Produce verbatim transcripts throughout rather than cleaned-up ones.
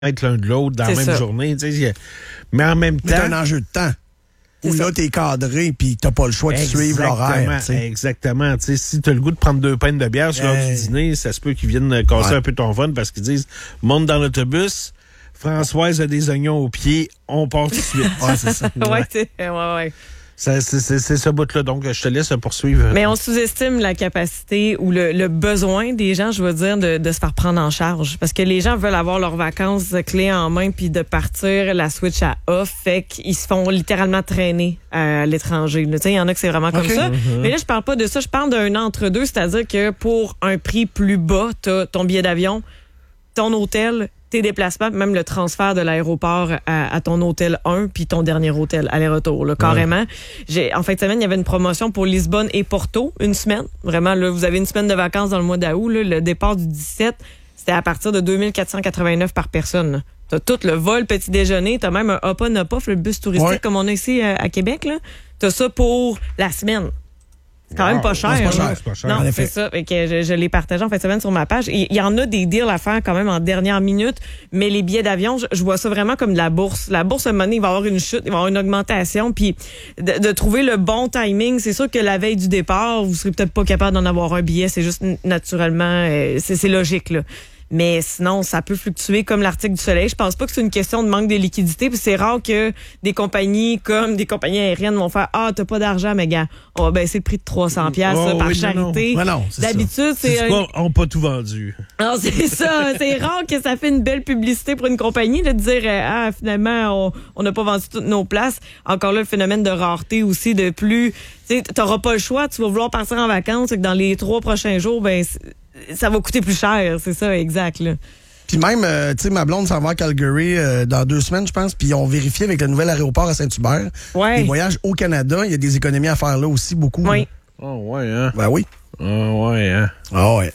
être l'un de l'autre dans C'est la même ça. journée. Tu sais, mais en même Mais temps... c'est un enjeu de temps. Où là, t'es cadré puis t'as pas le choix de suivre l'horaire. T'sais. Exactement. T'sais, si t'as le goût de prendre deux pintes de bière sur l'heure hey. du dîner, ça se peut qu'ils viennent casser ouais. un peu ton fun parce qu'ils disent « Monte dans l'autobus, Françoise a des oignons aux pieds, on part tout de suite. » Ouais, c'est ça. ouais, c'est, ouais, ouais. C'est, c'est, c'est, c'est ce bout-là, donc je te laisse poursuivre. Mais on sous-estime la capacité ou le, le besoin des gens, je veux dire, de, de se faire prendre en charge. Parce que les gens veulent avoir leurs vacances clés en main puis de partir la switch à off. Fait qu'ils se font littéralement traîner à l'étranger. Tu sais, il y en a que c'est vraiment comme okay. ça. Mm-hmm. Mais là, je parle pas de ça. Je parle d'un entre-deux, c'est-à-dire que pour un prix plus bas, t'as ton billet d'avion, ton hôtel, tes déplacements, même le transfert de l'aéroport à, à ton hôtel un puis ton dernier hôtel aller-retour, là, carrément. Ouais. J'ai, en fin de semaine, il y avait une promotion pour Lisbonne et Porto, une semaine. Vraiment, là, vous avez une semaine de vacances dans le mois d'août. Là, le départ du dix-sept, c'était à partir de deux mille quatre cent quatre-vingt-neuf par personne. Là. T'as tout le vol, petit déjeuner, t'as même un hop on hop off, le bus touristique ouais. comme on a ici à, à Québec. Là. T'as ça pour la semaine. C'est quand wow. même pas cher. Non, c'est pas cher. Hein? C'est pas cher. Non, c'est ça. Fait que je, je l'ai partagé en fin de semaine sur ma page. Il y en a des deals à faire quand même en dernière minute, mais les billets d'avion, je, je vois ça vraiment comme de la bourse. La bourse, à un moment donné, il va y avoir une chute, il va y avoir une augmentation, puis de, de trouver le bon timing. C'est sûr que la veille du départ, vous serez peut-être pas capable d'en avoir un billet. C'est juste naturellement, euh, c'est, c'est logique, là. Mais sinon, ça peut fluctuer comme l'article du soleil. Je pense pas que c'est une question de manque de liquidité. Puis c'est rare que des compagnies comme des compagnies aériennes vont faire « Ah, t'as pas d'argent, mais gars, on va baisser le prix de trois cents piastres oh, par oui, charité. » non, non. c'est D'habitude, ça. c'est... C'est quoi, on n'a pas tout vendu. Non, c'est ça. C'est rare que ça fait une belle publicité pour une compagnie de dire « Ah, finalement, on n'a pas vendu toutes nos places. » Encore là, le phénomène de rareté aussi, de plus... Tu sais, t'auras pas le choix. Tu vas vouloir partir en vacances. C'est que dans les trois prochains jours, ben... ça va coûter plus cher, c'est ça, exact. Là. Puis même, euh, tu sais, ma blonde s'en va à Calgary euh, dans deux semaines, je pense, puis ils ont vérifié avec le nouvel aéroport à Saint-Hubert. Ouais. Les voyages au Canada, il y a des économies à faire là aussi, beaucoup. Oui. Oh ouais, hein? Ben oui. Ah oh, ouais, hein? Ah ouais.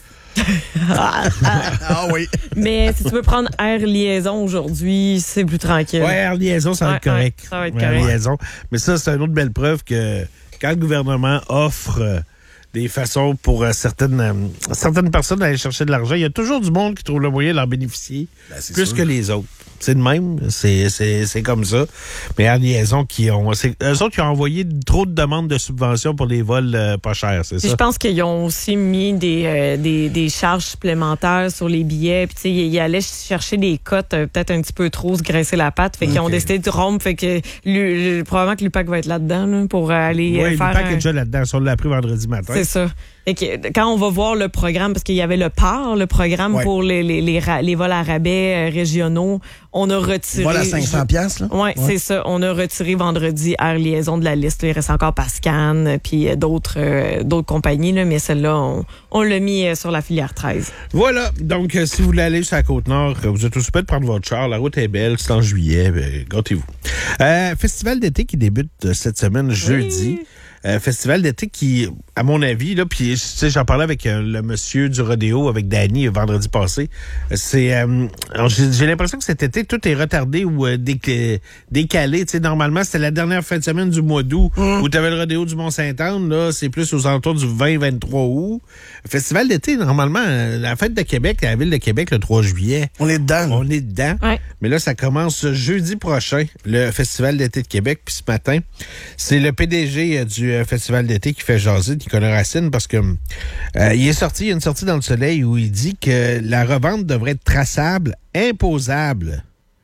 ah, ah oui. Mais si tu veux prendre Air Liaison aujourd'hui, c'est plus tranquille. Ouais, Air Liaison, ça va ouais, être correct. Ouais, ça va être ouais, correct. Air Liaison. Mais ça, c'est une autre belle preuve que quand le gouvernement offre... Euh, des façons pour euh, certaines euh, certaines personnes d'aller chercher de l'argent. Il y a toujours du monde qui trouve le moyen d'en bénéficier ben, plus sûr. que les autres. C'est de même, c'est, c'est, c'est comme ça. Mais Air Liaison, qui ont, c'est eux autres qui ont envoyé trop de demandes de subventions pour les vols euh, pas chers, c'est ça? Je pense qu'ils ont aussi mis des, euh, des, des charges supplémentaires sur les billets. Puis tu sais, ils allaient chercher des cotes euh, peut-être un petit peu trop, se graisser la patte. Fait okay. qu'ils ont décidé de rompre. Fait que lui, probablement que l'U P A C va être là-dedans là, pour aller oui, faire l'U P A C un... est déjà là-dedans. On l'a appris vendredi matin. C'est ça. Et que, quand on va voir le programme, parce qu'il y avait le P A R, le programme ouais. pour les, les, les, les vols à rabais euh, régionaux, on a retiré... Vol à cinq cents piastres, là? Oui, ouais. c'est ça. On a retiré vendredi Air Liaison de la liste. Il reste encore Pascan, puis d'autres euh, d'autres compagnies, là, mais celle-là, on, on l'a mis sur la filière treize. Voilà. Donc, euh, si vous voulez aller sur la Côte-Nord, vous êtes aussi prêt de prendre votre char. La route est belle, c'est en juillet. Ben, gâtez-vous. Euh, festival d'été qui débute cette semaine, jeudi. Oui. Euh, festival d'été qui, à mon avis, là, puis tu sais, j'en parlais avec euh, le monsieur du rodéo, avec Danny, vendredi passé. C'est, euh, alors, j'ai, j'ai l'impression que cet été, tout est retardé ou euh, déc- décalé. Tu sais, normalement, c'était la dernière fin de semaine du mois d'août mmh. où tu avais le rodéo du Mont-Sainte-Anne. Là, c'est plus aux alentours du vingt vingt-trois août. Festival d'été, normalement, euh, la fête de Québec, à la ville de Québec, le trois juillet. On est dedans. On est dedans. Ouais. Mais là, ça commence jeudi prochain, le Festival d'été de Québec. Puis ce matin, c'est le P D G du Festival d'été qui fait jaser, Nicolas Racine, parce que euh, il est sorti, il y a une sortie dans le soleil où il dit que la revente devrait être traçable, imposable.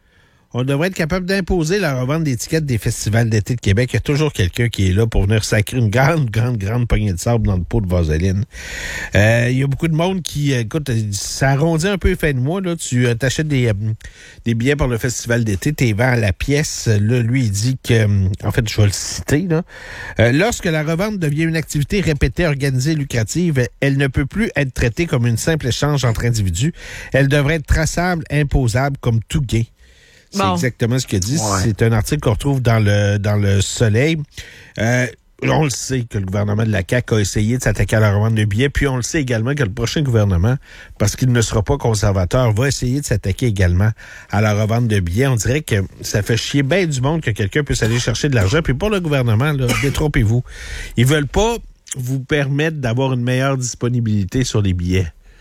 On devrait être capable d'imposer la revente d'étiquettes des festivals d'été de Québec. Il y a toujours quelqu'un qui est là pour venir sacrer une grande, grande, grande poignée de sable dans le pot de vaseline. Euh, il y a beaucoup de monde qui, écoute, ça arrondit un peu les fins de mois, là. Tu euh, t'achètes des, euh, des billets pour le festival d'été, t'es vends à la pièce. Là, lui, il dit que, en fait, je vais le citer, là. Euh, lorsque la revente devient une activité répétée, organisée, lucrative, elle ne peut plus être traitée comme une simple échange entre individus. Elle devrait être traçable, imposable, comme tout gain. C'est bon. Exactement ce qu'il dit. Ouais. C'est un article qu'on retrouve dans le dans le Soleil. Euh, on le sait que le gouvernement de la C A Q a essayé de s'attaquer à la revente de billets, puis on le sait également que le prochain gouvernement, parce qu'il ne sera pas conservateur, va essayer de s'attaquer également à la revente de billets. On dirait que ça fait chier bien du monde que quelqu'un puisse aller chercher de l'argent. Puis pour le gouvernement, là, détrompez-vous. Ils veulent pas vous permettre d'avoir une meilleure disponibilité sur les billets.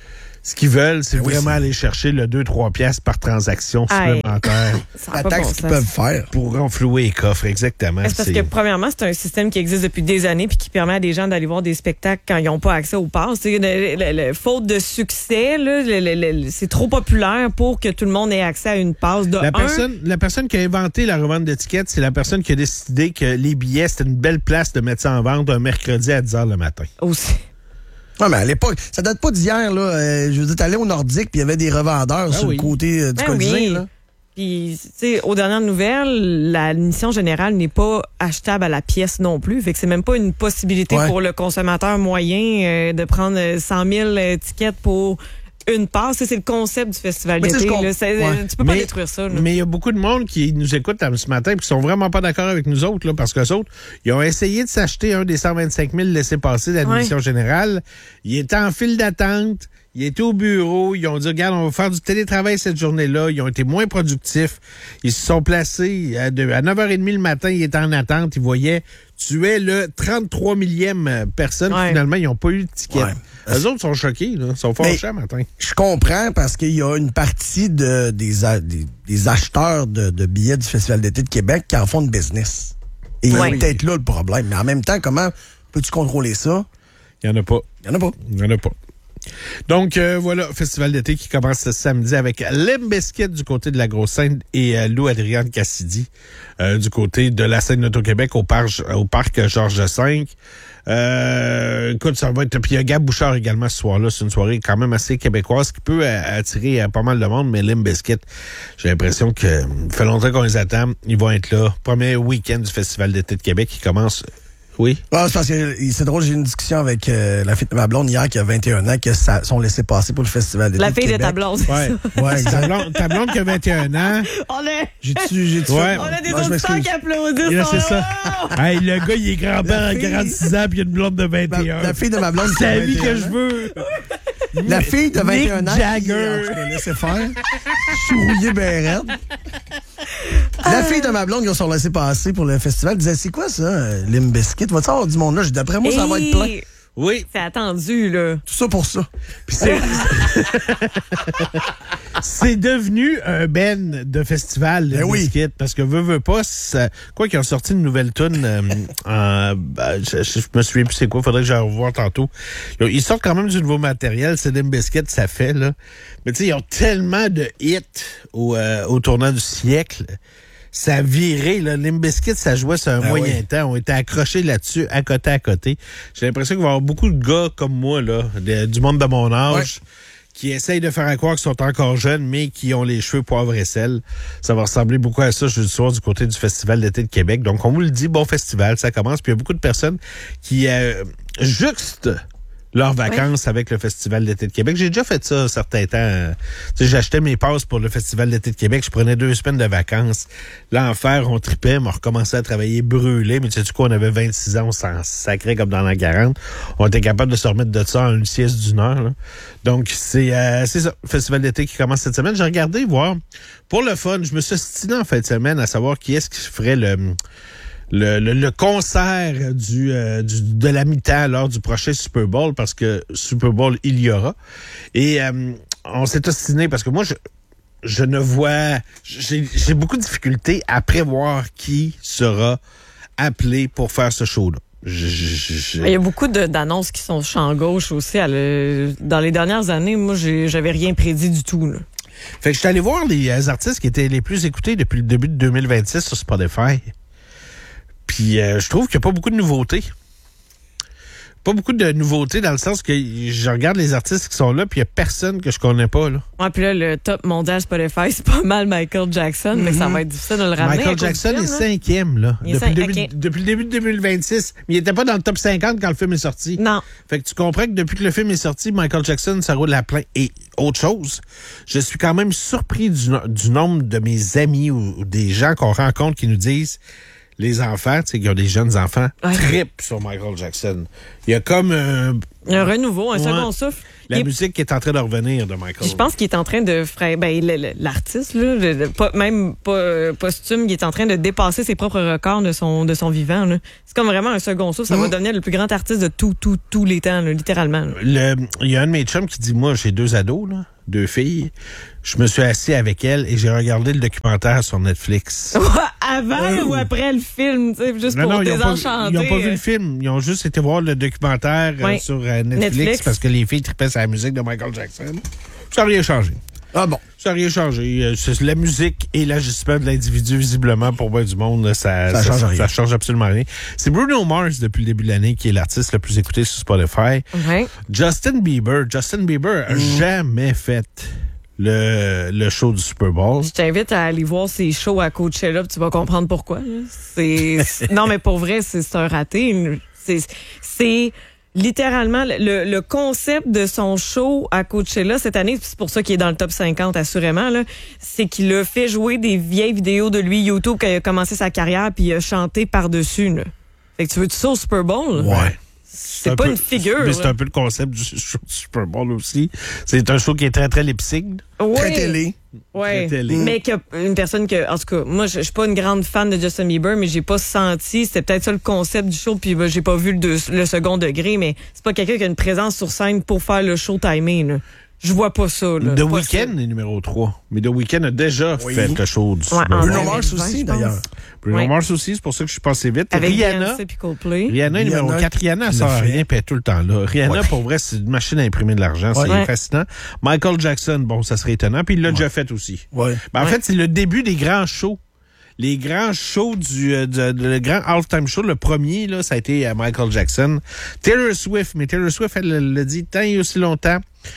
Ce qu'ils veulent, c'est Ben oui, vraiment c'est- aller chercher le deux trois piastres par transaction Aïe. supplémentaire Ça a La pas taxe bon qu'ils sens. peuvent faire. pour renflouer les coffres, exactement. C'est parce que, premièrement, c'est un système qui existe depuis des années puis qui permet à des gens d'aller voir des spectacles quand ils n'ont pas accès au pass. C'est le, le- le- faute de succès, là, le- le- le- c'est trop populaire pour que tout le monde ait accès à une passe. De La un, personne, la personne qui a inventé la revente d'étiquettes, c'est la personne qui a décidé que les billets, c'était une belle place de mettre ça en vente un mercredi à dix heures le matin. aussi. Ouais, mais à l'époque, ça date pas d'hier, là. Euh, je veux dire, t'allais au Nordique, puis il y avait des revendeurs Ben sur oui. le côté euh, du Ben Colisée, oui. là. Puis, tu sais, aux dernières nouvelles, la mission générale n'est pas achetable à la pièce non plus. Fait que c'est même pas une possibilité Ouais. pour le consommateur moyen euh, de prendre euh, cent mille euh, tickets pour une passe. C'est le concept du festival Mais tu sais, d'été. je comp- là. C'est- ouais. Tu peux pas Mais- détruire ça. là. Mais il y a beaucoup de monde qui nous écoute là, ce matin et qui sont vraiment pas d'accord avec nous autres, là, parce que les autres, ils ont essayé de s'acheter un des cent vingt-cinq mille laissés-passer de l'admission Ouais. générale. Ils étaient en file d'attente. Ils étaient au bureau. Ils ont dit, regarde, on va faire du télétravail cette journée-là. Ils ont été moins productifs. Ils se sont placés à, de- à neuf heures trente le matin. Ils étaient en attente. Ils voyaient, tu es le trente-trois millième personne. Ouais. Finalement, ils n'ont pas eu de ticket. Ouais. Eux autres sont choqués, là. Ils sont Mais- fâchés matin. Je comprends parce qu'il y a une partie de, des, a- des, des acheteurs de, de billets du Festival d'été de Québec qui en font de business. Et Ouais. c'est peut-être là le problème. Mais en même temps, comment peux-tu contrôler ça? Il n'y en a pas. Il n'y en a pas. Il n'y en a pas. Donc, euh, voilà, festival d'été qui commence ce samedi avec Limp Bizkit du côté de la Grosse Scène et euh, Lou Adrienne Cassidy euh, du côté de la scène d'Auto-Québec au, par au parc Georges V. Euh, écoute, ça va être... Puis il y a Gab Bouchard également ce soir-là. C'est une soirée quand même assez québécoise qui peut euh, attirer euh, pas mal de monde, mais Limp Bizkit, j'ai l'impression que euh, ça fait longtemps qu'on les attend. Ils vont être là. Premier week-end du festival d'été de Québec qui commence... Oui? Ah, c'est parce que c'est drôle, j'ai eu une discussion avec euh, la fille de ma blonde hier qui a vingt et un ans, que ça sont laissés passer pour le Festival d'été La de fille de Québec. ta blonde. c'est Ouais. ça. Ouais, Ta exact. blonde, ta blonde qui a vingt et un ans. On a, J'ai-tu, j'ai-tu Ouais. fait- on a des Ah, je auditeurs m'excuse. qui applaudissent. Là, c'est sont ça. là. Hey, le gars, il est grand-père La à fille- quarante-six ans puis il a une blonde de vingt et un. La, la fille de ma blonde qui C'est a la vie vingt et un que je ans. veux. La fille de vingt et un ans. Mick Jagger. Qui, en tout cas, laissez faire. Chouillé ben raide. La fille de ma blonde qui a sont laissé passer pour le festival disait, c'est quoi ça, euh, Limp Bizkit? Va-tu avoir du monde là? J'ai dit, d'après moi, ça va être plein. Hey, Oui. C'est attendu, là. Tout ça pour ça. Puis c'est... c'est devenu un ben de festival, le Ben oui. Bizkit, parce que veut, veut pas, ça... quoi qu'ils ont sorti une nouvelle tune euh, en... ben, je, je me souviens plus c'est quoi, faudrait que j'aille revoir tantôt. Ils, ils sortent quand même du nouveau matériel, c'est Limp Bizkit, ça fait, là. Mais tu sais, ils ont tellement de hits au, euh, au tournant du siècle. Ça a viré, là. Limp Bizkit, ça jouait sur un Ah moyen oui. temps. On était accrochés là-dessus, à côté à côté. J'ai l'impression qu'il va y avoir beaucoup de gars comme moi, là, de- du monde de mon âge, qui essayent de faire à croire qu'ils sont encore jeunes, mais qui ont les cheveux poivre et sel. Ça va ressembler beaucoup à ça jeudi soir du côté du Festival d'été de Québec. Donc, on vous le dit, bon festival, ça commence. Puis il y a beaucoup de personnes qui euh, juxtent leurs vacances avec le Festival d'été de Québec. J'ai déjà fait ça un certain temps. Euh, Tu sais, j'achetais mes passes pour le Festival d'été de Québec. Je prenais deux semaines de vacances. L'enfer, on tripait, mais on recommençait à travailler brûlé. Mais tu sais, du coup, on avait vingt-six ans, on s'en sacrait comme dans la quarante. On était capable de se remettre de ça en une sieste d'une heure. Là. Donc, c'est euh, c'est ça, le Festival d'été qui commence cette semaine. J'ai regardé voir. Pour le fun, je me suis stiné en fin de semaine à savoir qui est-ce qui ferait le... Le, le, le concert du, euh, du de la mi-temps lors du prochain Super Bowl, parce que Super Bowl, il y aura. Et euh, on s'est ostiné parce que moi, je, je ne vois... J'ai j'ai beaucoup de difficultés à prévoir qui sera appelé pour faire ce show-là. Je- je- je- Il y a beaucoup de- d'annonces qui sont champ gauche aussi. à le- dans les dernières années, moi, j'ai- j'avais rien prédit du tout. Là. Fait que je suis allé voir les euh, artistes qui étaient les plus écoutés depuis le début de deux mille vingt-six sur Spotify. Puis euh, je trouve qu'il n'y a pas beaucoup de nouveautés. Pas beaucoup de nouveautés dans le sens que je regarde les artistes qui sont là, puis il n'y a personne que je connais pas. Là. Ouais, puis là, le top mondial Spotify, c'est pas mal Michael Jackson, mais ça va être difficile de le ramener. à Michael cause du Jackson film, est là. cinquième là, Il est depuis, cinq- le début, ok. depuis le début de deux mille vingt-six. Mais il n'était pas dans le top cinquante quand le film est sorti. Non. Fait que tu comprends que depuis que le film est sorti, Michael Jackson, ça roule à plein. Et autre chose, je suis quand même surpris du, no- du nombre de mes amis ou, ou des gens qu'on rencontre qui nous disent les enfants, tu sais, qui ont des jeunes enfants, Ouais. trippent sur Michael Jackson. Il y a comme un... Un renouveau, un Ouais. second souffle. La Il- musique qui est en train de revenir de Michael. Je pense qu'il est en train de fra- ben le- le- l'artiste là, le- le- pas, même pas euh, posthume, il est en train de dépasser ses propres records de son de son vivant là. C'est comme vraiment un second souffle, ça va devenir le plus grand artiste de tout tout tous les temps là, littéralement. là. Le- Il y a un de mes chums qui dit, moi, j'ai deux ados, là, deux filles. Je me suis assis avec elles et j'ai regardé le documentaire sur Netflix. Avant ou après le film, tu sais, juste Non, pour non, ils n'ont pas, désenchanter. ils ont pas vu euh, le film. Ils ont juste été voir le documentaire euh, Ouais. sur euh, Netflix, Netflix. parce que les filles trippaient sur la musique de Michael Jackson. Ça n'a rien changé. Ah bon. Ça n'a rien changé. Euh, c'est la musique et l'agissement de l'individu, visiblement, pour bien du monde, là, ça, Ça change rien. ça change absolument rien. C'est Bruno Mars, depuis le début de l'année, qui est l'artiste le plus écouté sur Spotify. Ouais. Justin Bieber. Justin Bieber n'a jamais fait le, le show du Super Bowl. Je t'invite à aller voir ses shows à Coachella, puis tu vas comprendre pourquoi. là. C'est c'est- non mais pour vrai, c'est c'est un raté. C'est c'est littéralement le, le concept de son show à Coachella cette année, puis c'est pour ça qu'il est dans le top cinquante assurément là, c'est qu'il a fait jouer des vieilles vidéos de lui YouTube quand il a commencé sa carrière, puis il a chanté par-dessus là. Fait que tu veux-tu ça au Super Bowl? Ouais. C'est un pas peu- une figure. Mais c'est là. un peu le concept du show du Super Bowl aussi. C'est un show qui est très, très lip-sync. Ouais. Très télé. Ouais. Très télé. Mais que une personne que, en tout cas, moi, je je suis pas une grande fan de Justin Bieber, mais j'ai pas senti, c'était peut-être ça le concept du show, puis ben, j'ai pas vu le, deux- le second degré, mais c'est pas quelqu'un qui a une présence sur scène pour faire le show timé, là. Je vois pas ça, là. The Pas Weeknd est numéro trois. Mais The Weeknd a déjà Oui. fait le show du Ouais, Super en Bowl. Bruno vingt Mars vingt, aussi, je pense. d'ailleurs. Bruno Ouais. Mars aussi, c'est pour ça que je suis passé vite. Avec Rihanna. Beyoncé puis Coldplay. Rihanna, numéro Rihanna quatre. Rihanna, elle qui sort l'a fait. rien, puis elle est tout le temps là. Rihanna, Ouais. pour vrai, c'est une machine à imprimer de l'argent. Ouais. C'est Ouais. fascinant. Michael Jackson, bon, ça serait étonnant. Puis il l'a déjà fait aussi. Ouais. Ben, en Ouais. fait, c'est le début des grands shows. Les grands shows du euh, du- le grand halftime show, le premier, là, ça a été euh, Michael Jackson. Taylor Swift, mais Taylor Swift, elle l'a dit tant et aussi longtemps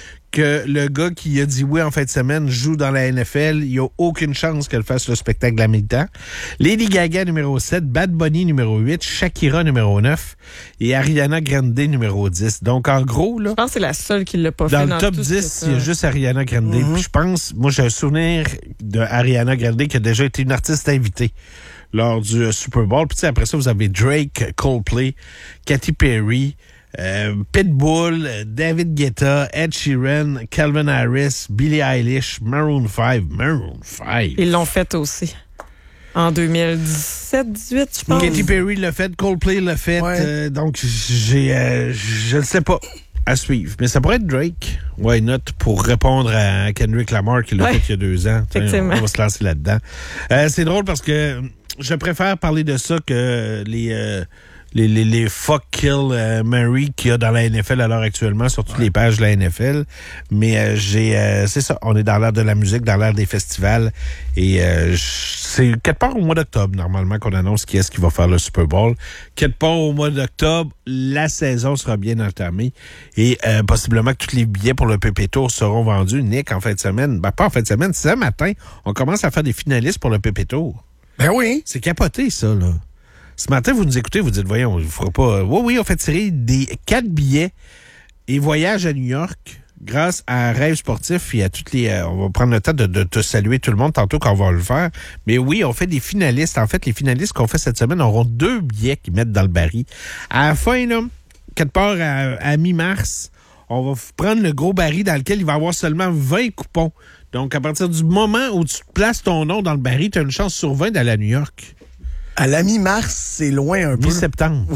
que le gars qui a dit oui en fin de semaine joue dans la N F L. Il n'y a aucune chance qu'elle fasse le spectacle à mi-temps. Lady Gaga, numéro sept. Bad Bunny, numéro huit. Shakira, numéro neuf. Et Ariana Grande, numéro dix. Donc, en gros, là, Je pense que c'est la seule qui l'a pas dans fait. le top tout ce dix, que il y a ça. juste Ariana Grande. Puis je pense, moi j'ai un souvenir de Ariana Grande qui a déjà été une artiste invitée lors du euh, Super Bowl. Puis tu sais, après ça, vous avez Drake, Coldplay, Katy Perry, euh, Pitbull, euh, David Guetta, Ed Sheeran, Calvin Harris, Billie Eilish, Maroon five. Maroon five. Ils l'ont fait aussi. En deux mille dix-sept dix-huit, je pense. Katy Perry l'a fait, Coldplay l'a fait. Ouais. euh, donc, j'ai, euh, je ne sais pas. À suivre. Mais ça pourrait être Drake. Why not? Pour répondre à Kendrick Lamar qui l'a Ouais. fait il y a deux ans. Tiens, Effectivement. on va se lancer là-dedans. Euh, c'est drôle parce que je préfère parler de ça que les... euh, Les, les, les fuck kill euh, Mary qu'il y a dans la N F L à l'heure actuellement sur toutes les pages de la N F L. Mais euh, j'ai euh, c'est ça, on est dans l'ère de la musique, dans l'ère des festivals. Et euh, j- c'est quelque part au mois d'octobre, normalement, qu'on annonce qui est-ce qui va faire le Super Bowl. Quelque part au mois d'octobre, la saison sera bien entamée. Et euh, possiblement que tous les billets pour le P P Tour seront vendus. Nick, en fin de semaine, ben pas en fin de semaine, ce matin, on commence à faire des finalistes pour le P P Tour. Ben oui. C'est capoté, ça, là. Ce matin, vous nous écoutez, vous dites, voyons, on ne fera pas... Oui, oui, on fait tirer des quatre billets et voyage à New York grâce à Rêve Sportif et à toutes les... euh, on va prendre le temps de, de te saluer tout le monde tantôt quand on va le faire. Mais oui, on fait des finalistes. En fait, les finalistes qu'on fait cette semaine auront deux billets qu'ils mettent dans le baril. À la fin, là, quelque part à, à mi-mars, on va f- prendre le gros baril dans lequel il va y avoir seulement vingt coupons. Donc, à partir du moment où tu places ton nom dans le baril, tu as une chance sur vingt d'aller à New York. À la mi-mars, c'est loin un peu. Mi-septembre.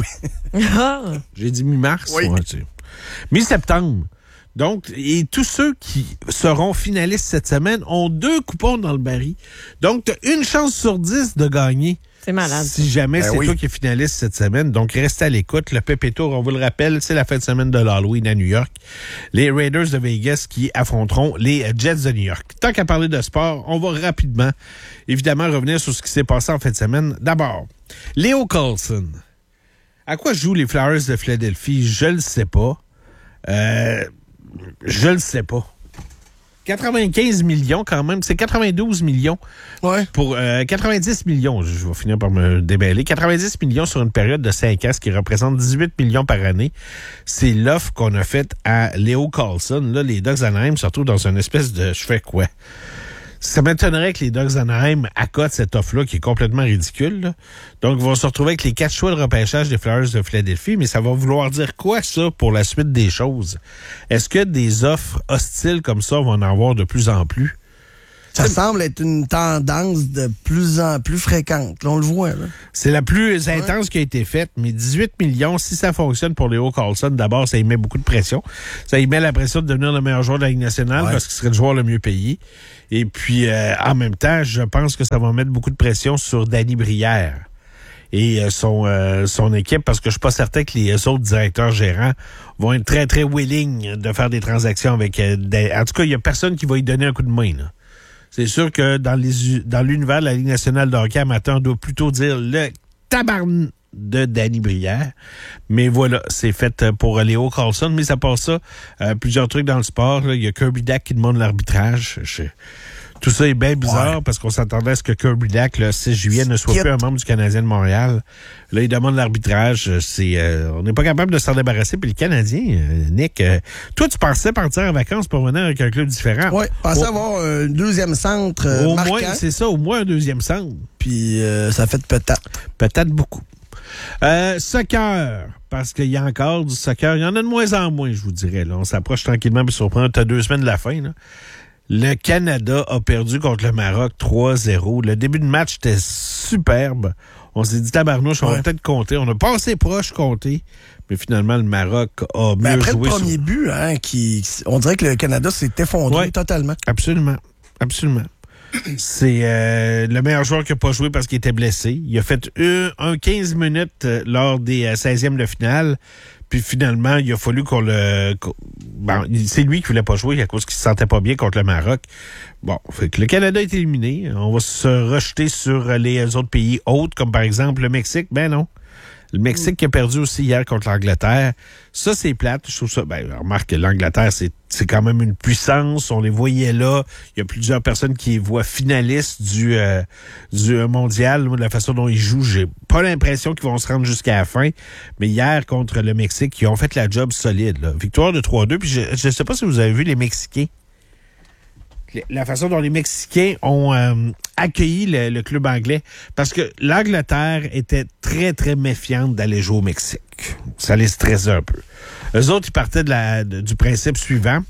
Ah. J'ai dit mi-mars. Oui. Ouais, tu sais. Mi-septembre. Donc, et tous ceux qui seront finalistes cette semaine ont deux coupons dans le baril. Donc, tu as une chance sur dix de gagner. C'est malade. Si jamais Ben c'est oui. toi qui es finaliste cette semaine. Donc, restez à l'écoute. Le P P Tour, on vous le rappelle, c'est la fin de semaine de l'Halloween à New York. Les Raiders de Vegas qui affronteront les Jets de New York. Tant qu'à parler de sport, on va rapidement, évidemment, revenir sur ce qui s'est passé en fin de semaine. D'abord, Leo Carlson. À quoi jouent les Flyers de Philadelphie? Je le sais pas. Euh, je le sais pas. quatre-vingt-quinze millions quand même. C'est quatre-vingt-douze millions Ouais. pour euh, quatre-vingt-dix millions. Je vais finir par me déballer. quatre-vingt-dix millions sur une période de cinq ans, ce qui représente dix-huit millions par année. C'est l'offre qu'on a faite à Leo Carlson. Là, les Ducks d'Anaheim se retrouvent dans une espèce de... Je fais quoi? Ça m'étonnerait que les Ducks d'Anaheim accotent cette offre-là qui est complètement ridicule. Là. Donc, ils vont se retrouver avec les quatre choix de repêchage des Flyers de Philadelphie, mais ça va vouloir dire quoi, ça, pour la suite des choses? Est-ce que des offres hostiles comme ça vont en avoir de plus en plus? Ça semble être une tendance de plus en plus fréquente. Là, on le voit. Là. C'est la plus intense ouais. qui a été faite, mais dix-huit millions, si ça fonctionne pour Leo Carlson, d'abord, ça y met beaucoup de pression. Ça y met la pression de devenir le meilleur joueur de la Ligue nationale ouais. parce qu'il serait le joueur le mieux payé. Et puis, euh, en même temps, je pense que ça va mettre beaucoup de pression sur Danny Brière et euh, son euh, son équipe, parce que je suis pas certain que les autres directeurs gérants vont être très, très willing de faire des transactions avec... Euh, des... En tout cas, il y a personne qui va y donner un coup de main, là. C'est sûr que dans les dans l'univers de la Ligue nationale de hockey amateur, on doit plutôt dire le tabarn de Danny Brière. Mais voilà, c'est fait pour Leo Carlson. Mais ça passe ça, euh, plusieurs trucs dans le sport. Là. Il y a Kirby Dach qui demande l'arbitrage. Je... Tout ça est bien bizarre ouais. parce qu'on s'attendait à ce que Kirby Dach, le six juillet, ne soit plus un membre du Canadien de Montréal. Là, il demande l'arbitrage. C'est, euh, on n'est pas capable de s'en débarrasser. Puis le Canadien, euh, Nick, euh, toi, tu pensais partir en vacances pour venir avec un club différent. Oui, pensais oh. avoir un deuxième centre euh, Au marquant. moins, c'est ça, au moins un deuxième centre. Puis euh, ça fait peut-être. Peut-être beaucoup. Euh, soccer, parce qu'il y a encore du soccer. Il y en a de moins en moins, je vous dirais. Là. On s'approche tranquillement, puis surprendre. T'as deux semaines de la fin, là. Le Canada a perdu contre le Maroc trois zéro. Le début de match était superbe. On s'est dit, tabarnouche, on ouais. va peut-être compter. On n'a pas assez proche compter. Mais finalement, le Maroc a mieux mais après joué. Après le premier sur... but, hein, qui, on dirait que le Canada s'est effondré ouais. totalement. Absolument. Absolument. C'est euh, le meilleur joueur qui n'a pas joué parce qu'il était blessé. Il a fait un, un quinze minutes lors des euh, seizièmes de finale. Puis finalement, il a fallu qu'on le... Qu'on, bon, c'est lui qui voulait pas jouer à cause qu'il se sentait pas bien contre le Maroc. Bon, fait que le Canada est éliminé. On va se rejeter sur les autres pays autres, comme par exemple le Mexique. Ben non. Le Mexique qui a perdu aussi hier contre l'Angleterre. Ça, c'est plate. Je trouve ça... Ben, remarque que l'Angleterre, c'est, c'est quand même une puissance. On les voyait là. Il y a plusieurs personnes qui les voient finalistes du, euh, du mondial. De la façon dont ils jouent, j'ai pas l'impression qu'ils vont se rendre jusqu'à la fin. Mais hier, contre le Mexique, ils ont fait la job solide, là. Victoire de trois deux. Puis je, je sais pas si vous avez vu les Mexicains. La façon dont les Mexicains ont euh, accueilli le, le club anglais, parce que l'Angleterre était très, très méfiante d'aller jouer au Mexique. Ça les stressait un peu. Eux autres, ils partaient de la, de, du principe suivant.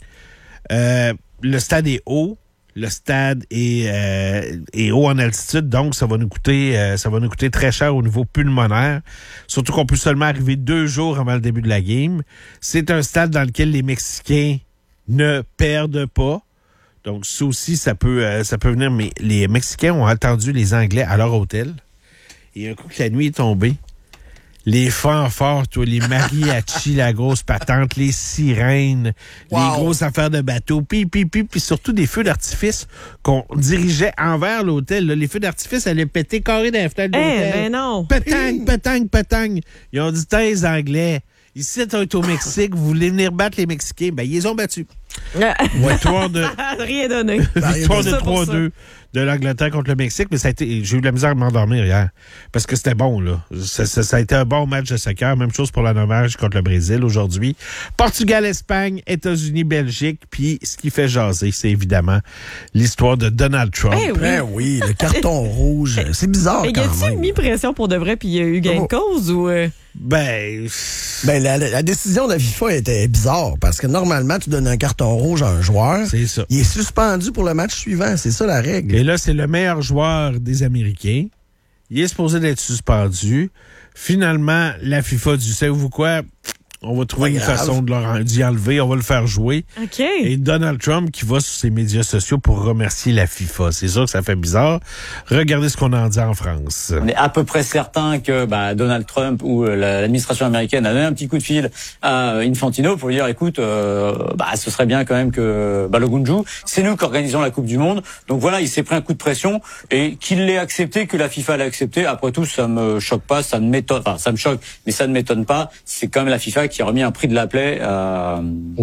Euh, le stade est haut. Le stade est, euh, est haut en altitude, donc ça va nous coûter euh, ça va nous coûter très cher au niveau pulmonaire. Surtout qu'on peut seulement arriver deux jours avant le début de la game. C'est un stade dans lequel les Mexicains ne perdent pas. Donc, ça aussi, ça peut, euh, ça peut venir. Mais les Mexicains ont attendu les Anglais à leur hôtel. Et un coup que la nuit est tombée, les fanfares, toi, les mariachis, la grosse patente, les sirènes, wow. les grosses affaires de bateau, puis, puis, puis, puis surtout des feux d'artifice qu'on dirigeait envers l'hôtel. Là. Les feux d'artifice allaient péter carré dans les fenêtres de l'hôtel. Eh, ben non! Pétang, pétang, pétang. Ils ont dit, t'es les Anglais. Ici, c'est au Mexique. Vous voulez venir battre les Mexicains? Ben, ils les ont battus. Victoire de... Rien donné. Victoire de trois deux de l'Angleterre contre le Mexique, mais ça a été, j'ai eu de la misère à m'endormir hier. Parce que c'était bon, là. Ça, ça, ça a été un bon match de soccer. Même chose pour la Norvège contre le Brésil aujourd'hui. Portugal, Espagne, États-Unis, Belgique. Puis, ce qui fait jaser, c'est évidemment l'histoire de Donald Trump. Eh oui. Ben oui, le carton rouge. C'est bizarre, mais quand même. Mais y a-t-il mis pression pour de vrai, puis il y a eu gain de cause, ou... Euh... Ben... Ben, la, la décision de la FIFA était bizarre, parce que normalement, tu donnes un carton rouge à un joueur. C'est ça. Il est suspendu pour le match suivant. C'est ça, la règle. Et là, c'est le meilleur joueur des Américains. Il est supposé d'être suspendu. Finalement, la FIFA dit, savez-vous quoi? On va trouver une grave. façon de leur, d'y enlever. On va le faire jouer. OK. Et Donald Trump qui va sur ses médias sociaux pour remercier la FIFA. C'est sûr que ça fait bizarre. Regardez ce qu'on en dit en France. On est à peu près certain que bah, Donald Trump ou euh, l'administration américaine a donné un petit coup de fil à Infantino pour lui dire, écoute, euh, bah, ce serait bien quand même que Balogunju, c'est nous qui organisons la Coupe du Monde. Donc voilà, il s'est pris un coup de pression et qu'il l'ait accepté, que la FIFA l'ait accepté. Après tout, ça me choque pas, ça ne m'étonne, enfin ça me choque, mais ça ne m'étonne pas. C'est quand même la FIFA qui a remis un prix de la plaie à,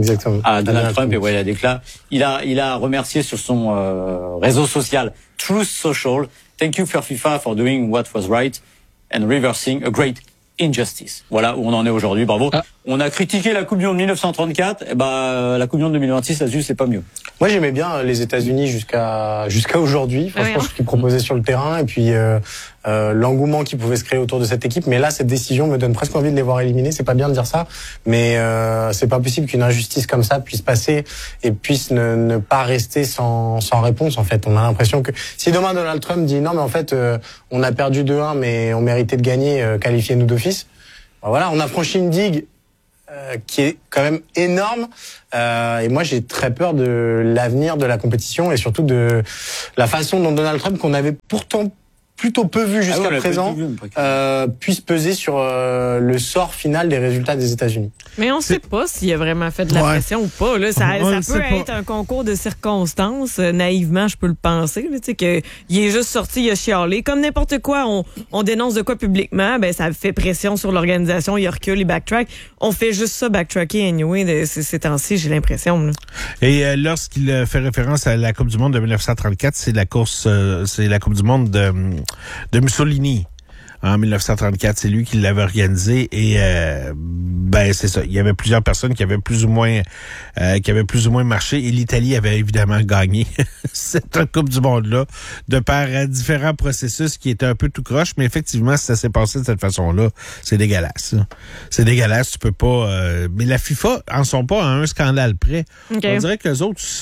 à Donald Trump. Et ouais, il a déclaré, il a, il a remercié sur son euh, réseau social Truth Social. Thank you for FIFA for doing what was right and reversing a great injustice. Voilà où on en est aujourd'hui. Bravo. Ah. On a critiqué la Coupe du Monde dix-neuf cent trente-quatre. Et ben, la Coupe du Monde deux mille vingt-six, là-dessus, c'est pas mieux. Moi, j'aimais bien les États-Unis jusqu'à jusqu'à aujourd'hui. Franchement, oui, ce qu'ils proposaient sur le terrain et puis euh, euh, l'engouement qui pouvait se créer autour de cette équipe. Mais là, cette décision me donne presque envie de les voir éliminés. C'est pas bien de dire ça, mais euh, c'est pas possible qu'une injustice comme ça puisse passer et puisse ne, ne pas rester sans sans réponse. En fait, on a l'impression que si demain Donald Trump dit non, mais en fait, euh, on a perdu deux un, mais on méritait de gagner, euh, qualifiez-nous d'office. Ben voilà, on a franchi une digue euh, qui est quand même énorme. Euh, et moi, j'ai très peur de l'avenir de la compétition et surtout de la façon dont Donald Trump, qu'on avait pourtant plutôt peu vu jusqu'à ah oui, présent, vu, euh, puisse peser sur euh, le sort final des résultats des États-Unis. Mais on ne sait pas s'il a vraiment fait de la ouais. pression ou pas. Là, ça on ça peut être pas. un concours de circonstances. Euh, naïvement, je peux le penser. Là, que, il est juste sorti, il a chialé. Comme n'importe quoi, on, on dénonce de quoi publiquement, ben ça fait pression sur l'organisation, il recule, il backtrack. On fait juste ça, backtracker anyway, de, ces, ces temps-ci, j'ai l'impression. Là. Et euh, lorsqu'il fait référence à la Coupe du Monde de dix-neuf cent trente-quatre, c'est la course, euh, c'est la Coupe du Monde de... de Mussolini en dix-neuf cent trente-quatre, c'est lui qui l'avait organisé et euh, ben c'est ça, il y avait plusieurs personnes qui avaient plus ou moins euh, qui avaient plus ou moins marché et l'Italie avait évidemment gagné cette Coupe du monde là de par euh, différents processus qui étaient un peu tout croche, mais effectivement si ça s'est passé de cette façon-là, c'est dégueulasse. Là. C'est dégueulasse, tu peux pas euh, mais la FIFA en sont pas à un scandale près. Okay. On dirait que les autres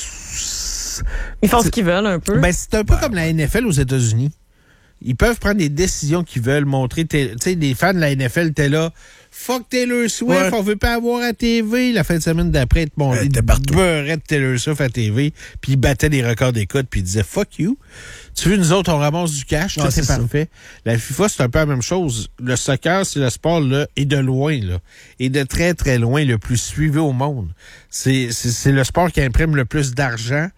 ils font ce qu'ils veulent un peu. Ben c'est un peu ouais. comme la N F L aux États-Unis. Ils peuvent prendre des décisions qu'ils veulent montrer. Tu sais, les fans de la N F L étaient là. Fuck Taylor Swift, ouais. on veut pas avoir à T V. La fin de semaine d'après, bon, ouais, ils beurraient de Taylor Swift à T V, puis ils battaient des records d'écoute, puis ils disaient fuck you. Tu veux, nous autres, on ramasse du cash, ah, c'est parfait. La FIFA, c'est un peu la même chose. Le soccer, c'est le sport, là, et de loin, là. Et de très, très loin, le plus suivi au monde. C'est, c'est, c'est le sport qui imprime le plus d'argent.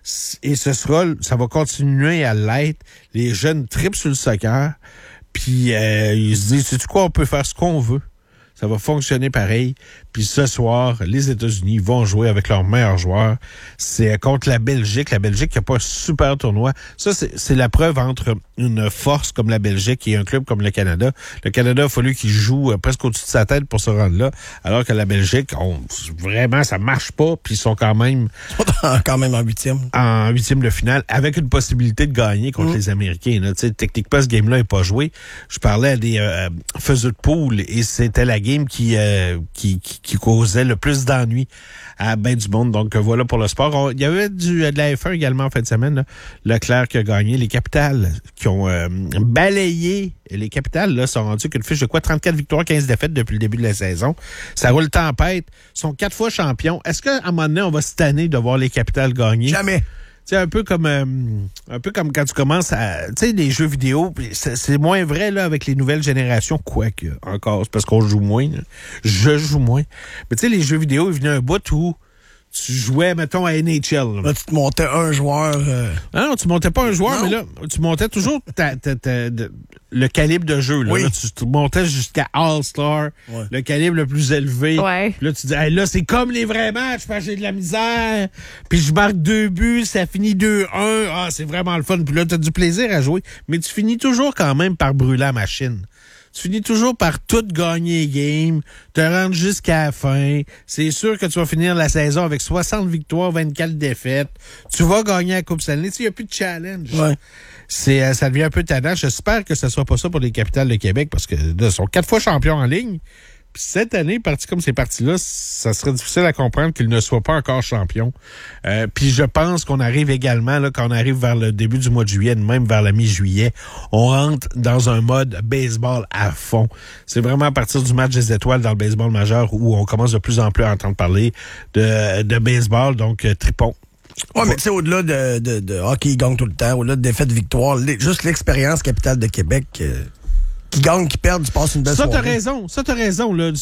Et ce sera, ça va continuer à l'être. Les jeunes tripent sur le soccer, puis euh, ils se disent, sais-tu quoi, on peut faire ce qu'on veut. Ça va fonctionner pareil. Puis ce soir, les États-Unis vont jouer avec leurs meilleurs joueurs. C'est contre la Belgique. La Belgique qui n'a pas un super tournoi. Ça, c'est, c'est la preuve entre une force comme la Belgique et un club comme le Canada. Le Canada a fallu qu'il joue presque au-dessus de sa tête pour se rendre là, alors que la Belgique, on, vraiment, ça marche pas. Puis ils sont quand même... quand même en huitième. En huitième de finale, avec une possibilité de gagner contre mmh. les Américains. Là. Techniquement, ce game-là n'est pas joué. Je parlais à des euh, faiseurs de poule et c'était la game qui, euh, qui, qui, qui causait le plus d'ennuis à ben du monde. Donc, voilà pour le sport. On, il y avait du, de la F un également en fin de semaine. Là. Leclerc qui a gagné. Les Capitals qui ont euh, balayé. Les Capitals là, sont rendus qu'une fiche de quoi? trente-quatre victoires, quinze défaites depuis le début de la saison. Ça roule tempête. Ils sont quatre fois champions. Est-ce qu'à un moment donné, on va se tanner de voir les Capitals gagner? Jamais. C'est un peu comme euh, un peu comme quand tu commences à tu sais les jeux vidéo, c'est, c'est moins vrai là avec les nouvelles générations, quoique encore c'est parce qu'on joue moins. Là. Je joue moins. Mais tu sais les jeux vidéo, il venait un bout où tu jouais mettons à N H L. Là, là tu te montais un joueur euh... Non, non, tu montais pas un joueur, non. mais là tu montais toujours ta, ta, ta, ta, le calibre de jeu là, oui. là tu te montais jusqu'à All-Star, ouais. le calibre le plus élevé. Ouais. Là tu dis hey, là c'est comme les vrais matchs, parce que j'ai de la misère. Puis je marque deux buts, ça finit deux un. Ah, c'est vraiment le fun. Puis là tu as du plaisir à jouer, mais tu finis toujours quand même par brûler la machine. Tu finis toujours par tout gagner game, te rendre jusqu'à la fin. C'est sûr que tu vas finir la saison avec soixante victoires, vingt-quatre défaites. Tu vas gagner la Coupe Stanley. Tu sais, il n'y a plus de challenge. Ouais. C'est, ça devient un peu tannant. J'espère que ce ne soit pas ça pour les Capitals de Québec parce que là, ils sont quatre fois champions en ligne. Puis cette année, parti comme ces partis-là, ça serait difficile à comprendre qu'ils ne soient pas encore champions. Euh, puis je pense qu'on arrive également, là, quand on arrive vers le début du mois de juillet, même vers la mi-juillet, on rentre dans un mode baseball à fond. C'est vraiment à partir du match des étoiles dans le baseball majeur où on commence de plus en plus à entendre parler de, de baseball, donc euh, tripon. Ouais, mais tu sais, au-delà de, de, de hockey, ils gagnent tout le temps, au-delà de défaites, victoires, juste l'expérience Capitale de Québec... Euh... qui gagnent, qui perdent, tu passes une belle ça, soirée. Ça, t'as raison. Ça, t'as raison. Là.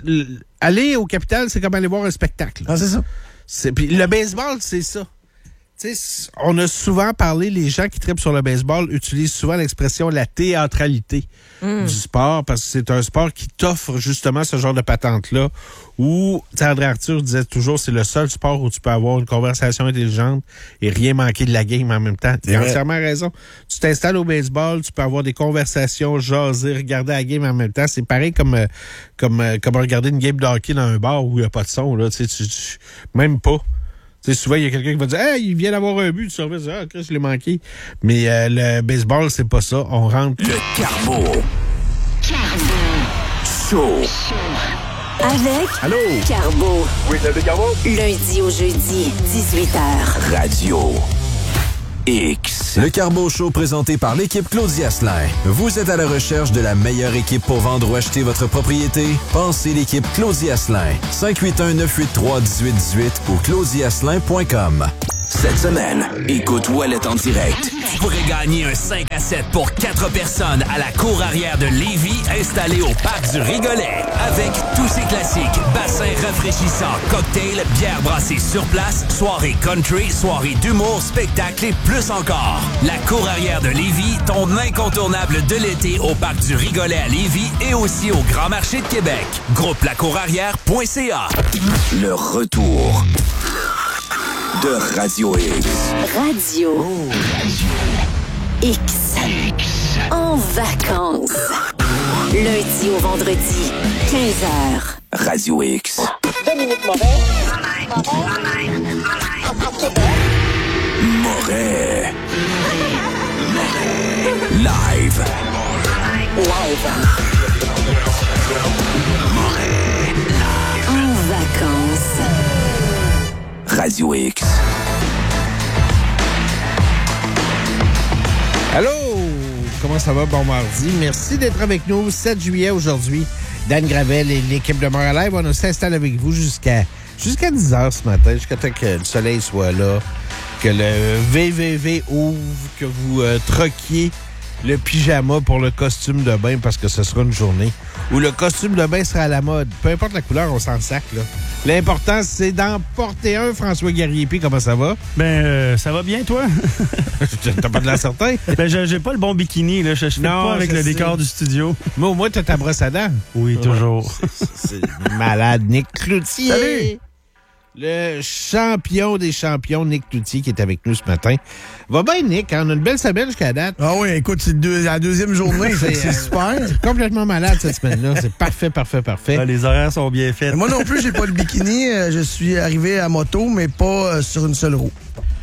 Aller au Capitole, c'est comme aller voir un spectacle. Là. Ah, c'est ça. C'est, puis le baseball, c'est ça. Tu sais, on a souvent parlé, les gens qui trippent sur le baseball utilisent souvent l'expression la théâtralité mm. du sport parce que c'est un sport qui t'offre justement ce genre de patente-là où, tu sais, André Arthur disait toujours c'est le seul sport où tu peux avoir une conversation intelligente et rien manquer de la game en même temps. Tu as entièrement raison. Tu t'installes au baseball, tu peux avoir des conversations, jaser, regarder la game en même temps. C'est pareil comme, euh, comme, euh, comme regarder une game de hockey dans un bar où il n'y a pas de son. Là. Tu sais, tu, tu, même pas. Tu sais, souvent, il y a quelqu'un qui va dire « Hey, il vient d'avoir un but, tu surveilles ça, ah, Chris, je l'ai manqué. » Mais euh, le baseball, c'est pas ça. On rentre... Le Carbo. Show. Avec Allô? Carbo. Oui, c'est Carbo. Lundi au jeudi, dix-huit heures. Radio X. Le Carbo Show présenté par l'équipe Claudie Asselin. Vous êtes à la recherche de la meilleure équipe pour vendre ou acheter votre propriété? Pensez l'équipe Claudie Asselin. cinq huit un, neuf huit trois, un huit un huit ou claudie asselin point com. Cette semaine, écoute Ouellet en direct. Tu pourrais gagner un cinq à sept pour quatre personnes à la cour arrière de Lévis, installée au parc du Rigolet. Avec tous ses classiques, bassins rafraîchissants, cocktails, bières brassées sur place, soirée country, soirée d'humour, spectacle et plus encore. La cour arrière de Lévis, ton incontournable de l'été au parc du Rigolet à Lévis et aussi au Grand Marché de Québec. Groupe lacourarrière point c a. Le retour de Radio X. Radio. Oh, Radio X. X. En vacances. Lundi au vendredi, quinze heures. Radio X. Dominique Moret. Moret. Live. Live. Moret. En vacances. Radio X. Allô? Comment ça va? Bon mardi. Merci d'être avec nous. sept juillet aujourd'hui. Dan Gravel et l'équipe de Montréal Live, on s'installe avec vous jusqu'à jusqu'à dix heures ce matin, jusqu'à temps que le soleil soit là, que le V V V ouvre, que vous euh, troquiez le pyjama pour le costume de bain parce que ce sera une journée où le costume de bain sera à la mode. Peu importe la couleur, on s'en sac, là. L'important, c'est d'en porter un. François Guerrier-Puis, comment ça va? Ben, euh, ça va bien, toi? T'as pas de l'air certain? Ben, j'ai, j'ai pas le bon bikini, là. Je, je fais pas avec le sais. décor du studio. Mais au moins, t'as ta brosse à dents. Oui, ouais, toujours. C'est, c'est malade. Nick Cloutier. Salut! Le champion des champions, Nick Cloutier, qui est avec nous ce matin. Va bien, Nick, hein? On a une belle semaine jusqu'à date. Ah oui, écoute, c'est deux, la deuxième journée, c'est, c'est super. C'est complètement malade cette semaine-là. C'est parfait, parfait, parfait. Ah, les horaires sont bien faits. Moi non plus, j'ai pas le bikini. Je suis arrivé à moto, mais pas sur une seule roue.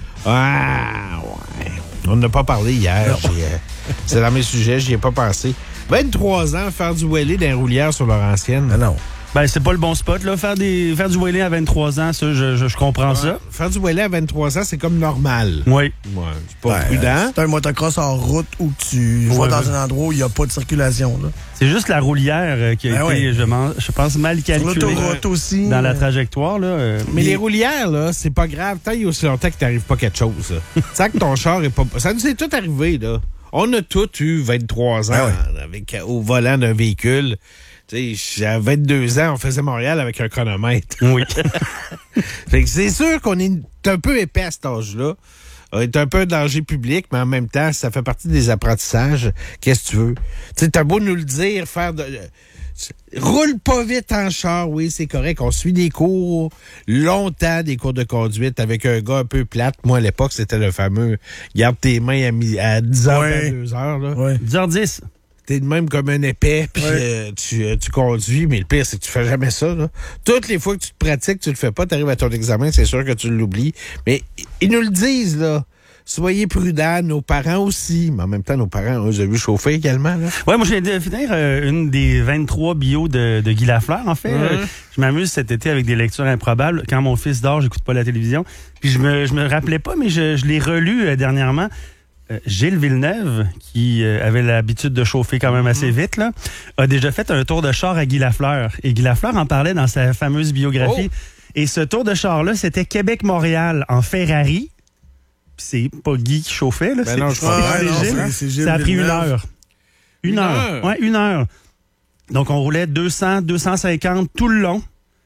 Ah, ouais. On n'a pas parlé hier. J'ai, euh, c'est dans mes sujets, j'y ai pas pensé. vingt-trois ans, faire du wheelie dans les roulières sur Laurentienne. Ah non. Ben, c'est pas le bon spot, là. Faire, des, faire du wheelie à vingt-trois ans, ça, je, je, je comprends ouais. ça. Faire du wheelie à vingt-trois ans, c'est comme normal. Oui. Ouais, c'est pas ben, prudent. C'est un motocross en route où tu ouais, vas dans ouais. un endroit où il n'y a pas de circulation, là. C'est juste la roulière qui a ben été, oui. je, m'en, je pense, mal calculée. Sur l'autoroute aussi. Dans la trajectoire, là. Euh, mais les roulières, là, c'est pas grave. Tant il y a aussi longtemps que t'arrives pas quelque chose, là. Ça que ton char est pas... Ça nous est tout arrivé, là. On a tous eu vingt-trois ans ben avec, au volant d'un véhicule. Tu sais, à vingt-deux ans, on faisait Montréal avec un chronomètre. Oui. Fait que c'est sûr qu'on est un peu épais à cet âge-là. On est un peu un danger public, mais en même temps, ça fait partie des apprentissages. Qu'est-ce que tu veux? Tu sais, t'as beau nous le dire, faire de... Roule pas vite en char, oui, c'est correct. On suit des cours longtemps, des cours de conduite avec un gars un peu plate. Moi, à l'époque, c'était le fameux « garde tes mains à, mi- à dix heures, ouais. à deux heures. » Ouais. dix heures dix. T'es de même comme un épais, puis ouais. euh, tu, euh, tu conduis, mais le pire, c'est que tu fais jamais ça. Là. Toutes les fois que tu te pratiques, tu le fais pas, t'arrives à ton examen, c'est sûr que tu l'oublies. Mais ils nous le disent, là. Soyez prudents, nos parents aussi. Mais en même temps, nos parents, on les a vu chauffer également. Là. Ouais, moi, je viens de finir euh, une des vingt-trois bios de, de Guy Lafleur, en fait. Ouais. Euh, je m'amuse cet été avec des lectures improbables. Quand mon fils dort, j'écoute pas la télévision. Puis je me, je me rappelais pas, mais je, je l'ai relu euh, dernièrement. Euh, Gilles Villeneuve, qui euh, avait l'habitude de chauffer quand même assez vite, là, a déjà fait un tour de char à Guy Lafleur. Et Guy Lafleur en parlait dans sa fameuse biographie. Oh. Et ce tour de char-là, c'était Québec-Montréal en Ferrari. Puis c'est pas Guy qui chauffait, là. Ben c'est, non, je crois c'est, pas. c'est, Non, c'est Gilles. Ça a pris une heure. Une, une heure. heure. Ouais, une heure. Donc, on roulait deux cents, deux cent cinquante tout le long.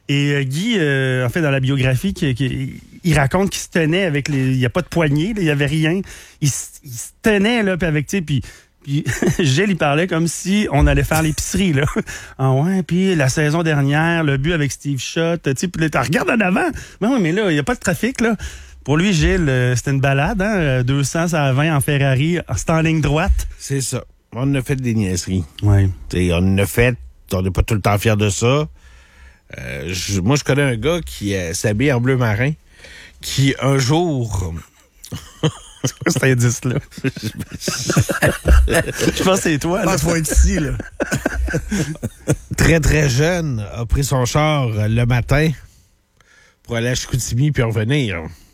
Et euh, Guy, euh, en fait, dans la biographie, qui, qui, il raconte qu'il se tenait avec les... Il n'y a pas de poignée, il n'y avait rien. Il, il se tenait, là, puis avec, tu sais, puis... Puis Gilles, il parlait comme si on allait faire l'épicerie, là. Ah ouais, puis la saison dernière, le but avec Steve Schott, tu sais, puis là, regarde en avant. Ben oui, mais là, il n'y a pas de trafic, là. Pour lui, Gilles, euh, c'était une balade, hein, deux cents à vingt en Ferrari, c'est en ligne droite. C'est ça. On a fait des niaiseries. Oui. T'sais, on en a fait, on n'est pas tout le temps fiers de ça. Euh, je, moi, je connais un gars qui euh, s'habille en bleu marin, qui, un jour... C'est quoi cet indice-là? Je pense que c'est toi. Il faut être ici, là. Très, très jeune, a pris son char le matin pour aller à Chicoutimi puis revenir.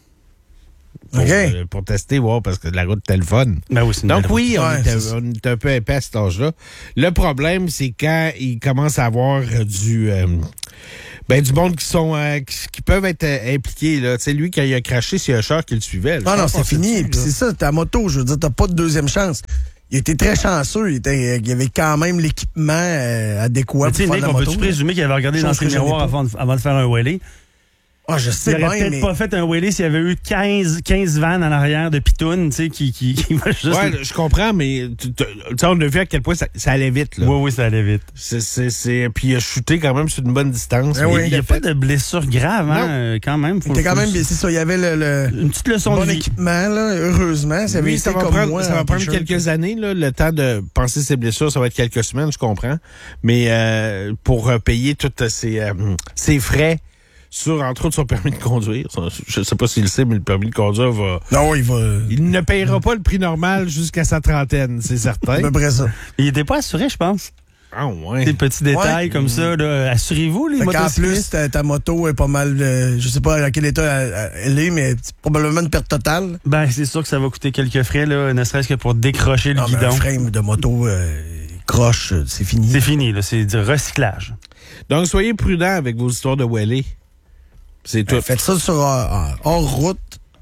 Pour, OK. euh, pour tester, voir, parce que la route était le fun. Ben oui, c'est une Donc belle oui, on, Ouais, était, c'est on était un peu épais à cet âge-là. Le problème, c'est quand il commence à avoir du... Euh, ben, du monde qui sont euh, qui, qui peuvent être euh, impliqués, là. Tu sais, lui, quand il a craché, c'est un char qui le suivait. Là. Non, Je non, pense c'est qu'on fini. s'est Puis dessus, c'est ça, ta moto, je veux dire, t'as pas de deuxième chance. Il était très chanceux. Il, était, il avait quand même l'équipement euh, adéquat Mais pour tu sais, faire Nick, la on moto. peut-tu présumer qu'il avait regardé Chose dans ses que je n'ai miroirs pas. avant de, avant de faire un wheelie? Ah, je Il sais aurait bien, peut-être mais... pas fait un wheelie s'il y avait eu quinze, quinze vannes en arrière de pitounes, tu sais, qui, qui, qui va juste... Ouais, je comprends, mais tu tu sais, on a vu à quel point ça, ça allait vite, là. Oui, oui, ça allait vite. C'est, c'est, c'est... Puis il a shooté quand même sur une bonne distance. Ben mais oui. Il n'y a fait- pas de blessure grave, hein, Non. euh, quand même. Faut, C'était quand faut- même, c'est ça, il y avait le, le Une petite leçon bon de vie. équipement, là, heureusement. Ça avait Oui, été ça va comme prendre, moi, ça va en prendre t-shirt. quelques années, là, le temps de penser ses blessures, ça va être quelques semaines, je comprends. Mais euh, pour euh, payer tous ses, euh, ses frais sur, entre autres, son permis de conduire. Je sais pas s'il le sait, mais le permis de conduire va... Non, il va... Il ne payera pas le prix normal jusqu'à sa trentaine, c'est certain. à peu près ça. Il n'était pas assuré, je pense. Ah ouais. Des petits détails Ouais. comme ça, là. Assurez-vous, les Fait qu'en plus, motocyclistes. ta, ta moto est pas mal... euh, je sais pas à quel état elle, elle est, mais c'est probablement une perte totale. Ben, c'est sûr que ça va coûter quelques frais, là, ne serait-ce que pour décrocher le Non, mais un guidon. frame de moto euh, croche, euh, c'est fini. C'est fini, là. C'est du recyclage. Donc, soyez prudents avec vos histoires de wheelie. C'est tout. Euh, Faites ça sur euh, hors route.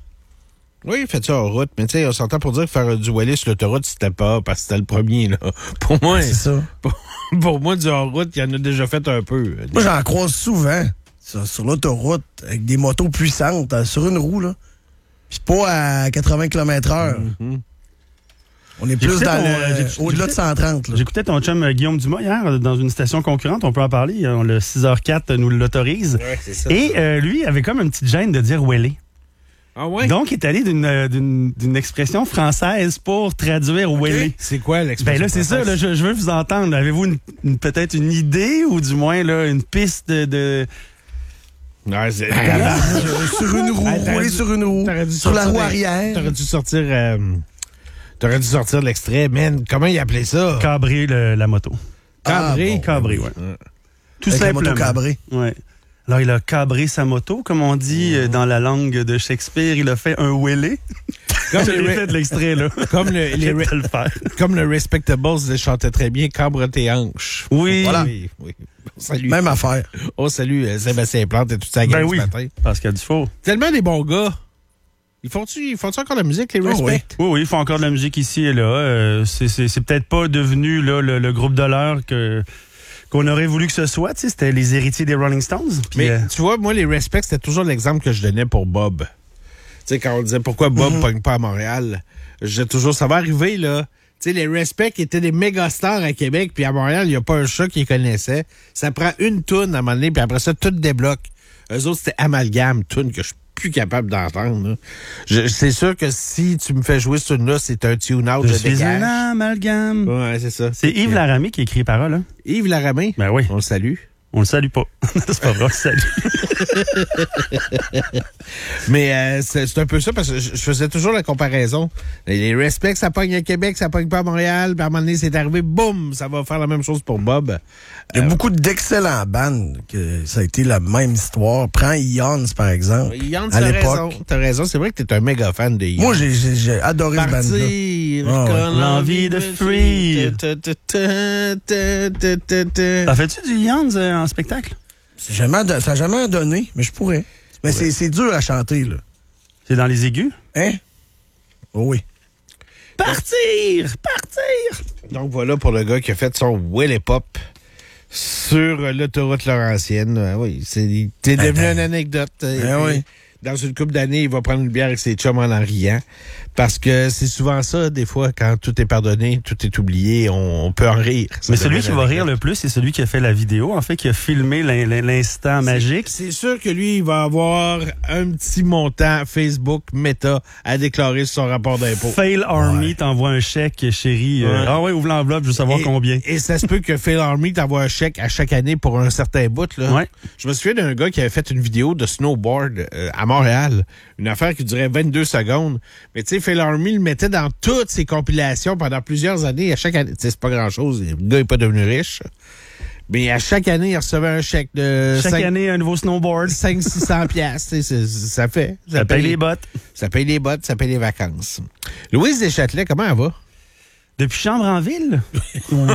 Oui, faites ça en route. Mais tu sais, on s'entend pour dire que faire du wheelie sur l'autoroute, c'était pas parce que c'était le premier, là. Pour moi, C'est ça. pour, pour moi, du hors-route, il y en a déjà fait un peu. Moi, j'en croise souvent sur, sur l'autoroute avec des motos puissantes euh, sur une roue, là. Puis pas à quatre-vingts kilomètres heure. Mhm. On est plus J'écoutais dans ton, le- euh, j'ai- au-delà de cent trente. Là. J'écoutais ton chum euh, Guillaume Dumas hier euh, dans une station concurrente. On peut en parler. euh, Le six heures quatre nous l'autorise. Ouais, c'est ça. Et euh, lui avait comme une petite gêne de dire wheelie. Ah ouais? Donc, il est allé d'une, euh, d'une, d'une expression française pour traduire wheelie. C'est quoi l'expression? Ben là, c'est ça, là, je, je veux vous entendre. Avez-vous une, une- peut-être une idée ou du moins là, une piste de... de... Non, c'est... sur une roue, Ah, t'aurais rouler dû- sur une roue, t'aurais dû sur la sortir roue des- arrière. T'aurais dû sortir... euh, T'aurais dû sortir l'extrait. Man, comment il appelait ça? Cabrer le- la moto. Cabré? Ah, bon, Cabré, oui. ouais. Tout Avec la simplement. moto cabrée. Ouais. Alors, il a cabré sa moto, comme on dit euh, dans la langue de Shakespeare. Il a fait un wheelie. Comme Je les, l'ai fait de l'extrait, là. comme le, les, Je vais te le faire. comme le Respectables chantait très bien, cabre tes hanches. Oui. Voilà. Oui, oui. Salut. Même affaire. Oh, salut, euh, Sébastien Plante et toute sa gang Ben ce oui. matin. Pascal Dufault. Tellement des bons gars. Ils font-tu, ils font-tu encore la musique, les Oh, Respect? Oui, oui, ils font encore de la musique ici et là. Euh, c'est, c'est, c'est peut-être pas devenu là, le, le groupe de l'heure que, qu'on aurait voulu que ce soit. Tu sais, c'était les héritiers des Rolling Stones. Puis, Mais euh, tu vois, moi, les Respect, c'était toujours l'exemple que je donnais pour Bob. Tu sais, quand on disait pourquoi Bob Mhm. pogne pas à Montréal, je disais toujours, ça va arriver, là. Tu sais, les Respect étaient des méga stars à Québec, puis à Montréal, il n'y a pas un chat qui les connaissait. Ça prend une toune à un moment donné, puis après ça, tout débloque. Eux autres, c'était Amalgame, toune que je suis plus capable d'entendre. là. Je- C'est sûr que si tu me fais jouer ce tune-là, c'est un tune-out, je je suis dégage. un amalgame. Ouais, c'est ça. C'est Yves Laramie qui écrit les paroles. Hein? Yves Laramé. Ben oui. On le salue. On le salue pas. C'est pas vrai, on le salue. Mais euh, c'est c'est un peu ça, parce que je, je faisais toujours la comparaison. Les, les Respects, ça pogne à Québec, ça pogne pas à Montréal, puis à un moment donné, c'est arrivé, boum, ça va faire la même chose pour Bob. Il y a beaucoup d'excellents bands que ça a été la même histoire. Prends Ions, par exemple. Yann, à t'as l'époque. raison. T'as raison, c'est vrai que t'es un méga fan de Yann. Moi, j'ai, j'ai, j'ai adoré ce band-là. Partir Ah ouais. quand L'envie de fuir. Ta, ta, ta, ta, ta, ta, ta. T'en fais-tu du Yanns euh, en spectacle? C'est jamais, do- ça n'a jamais donné, mais je pourrais. Mais c'est, c'est dur à chanter, là. C'est dans les aigus? Hein? Oh oui. Partir! Partir! Donc voilà pour le gars qui a fait son Willy Pop sur l'autoroute Laurentienne. Euh, oui, c'est, c'est devenu ben, une anecdote. Ben Et, oui. Dans une couple d'années, il va prendre une bière avec ses chums en en riant. Parce que c'est souvent ça, des fois, quand tout est pardonné, tout est oublié, on, on peut en rire. Ça Mais celui devient qui une va anecdote. rire le plus, c'est celui qui a fait la vidéo, en fait, qui a filmé l'in- l'in- l'instant magique. C'est sûr que lui, il va avoir un petit montant Facebook, Meta, à déclarer sur son rapport d'impôt. Fail Army t'envoie un chèque, chérie. euh, Ouais. ah ouais, ouvre l'enveloppe, je veux savoir Et- combien. Et ça se peut que Fail Army t'envoie un chèque à chaque année pour un certain bout. Là. Ouais. Je me souviens d'un gars qui avait fait une vidéo de snowboard euh, à Montréal. Une affaire qui durait vingt-deux secondes. Mais tu sais, Fail Army le mettait dans toutes ses compilations pendant plusieurs années. À chaque année, tu sais, c'est pas grand-chose. Le gars n'est pas devenu riche. Mais à chaque année, il recevait un chèque de Chaque année, un nouveau snowboard. cinq cents à six cents piastres. Tu sais, c'est- ça fait. Ça paye les bottes. Ça paye les bottes, ça paye les vacances. Louise Deschâtelet, comment elle va? Depuis Chambre en ville? Ou,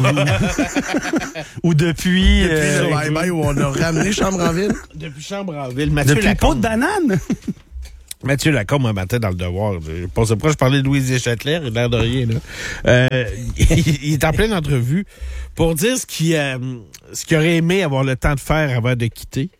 ou depuis... Depuis euh, le bye-bye où on a ramené Chambre en ville. Depuis Chambre en ville. Mathieu depuis Lacombe. pot de banane? Mathieu Lacombe, un matin dans le devoir. Je pensais pas que je parlais de Louise Deschâtelet, il a l'air de rien, là. Euh, il, il est en pleine entrevue pour dire ce qu'il, euh, ce qu'il aurait aimé avoir le temps de faire avant de quitter.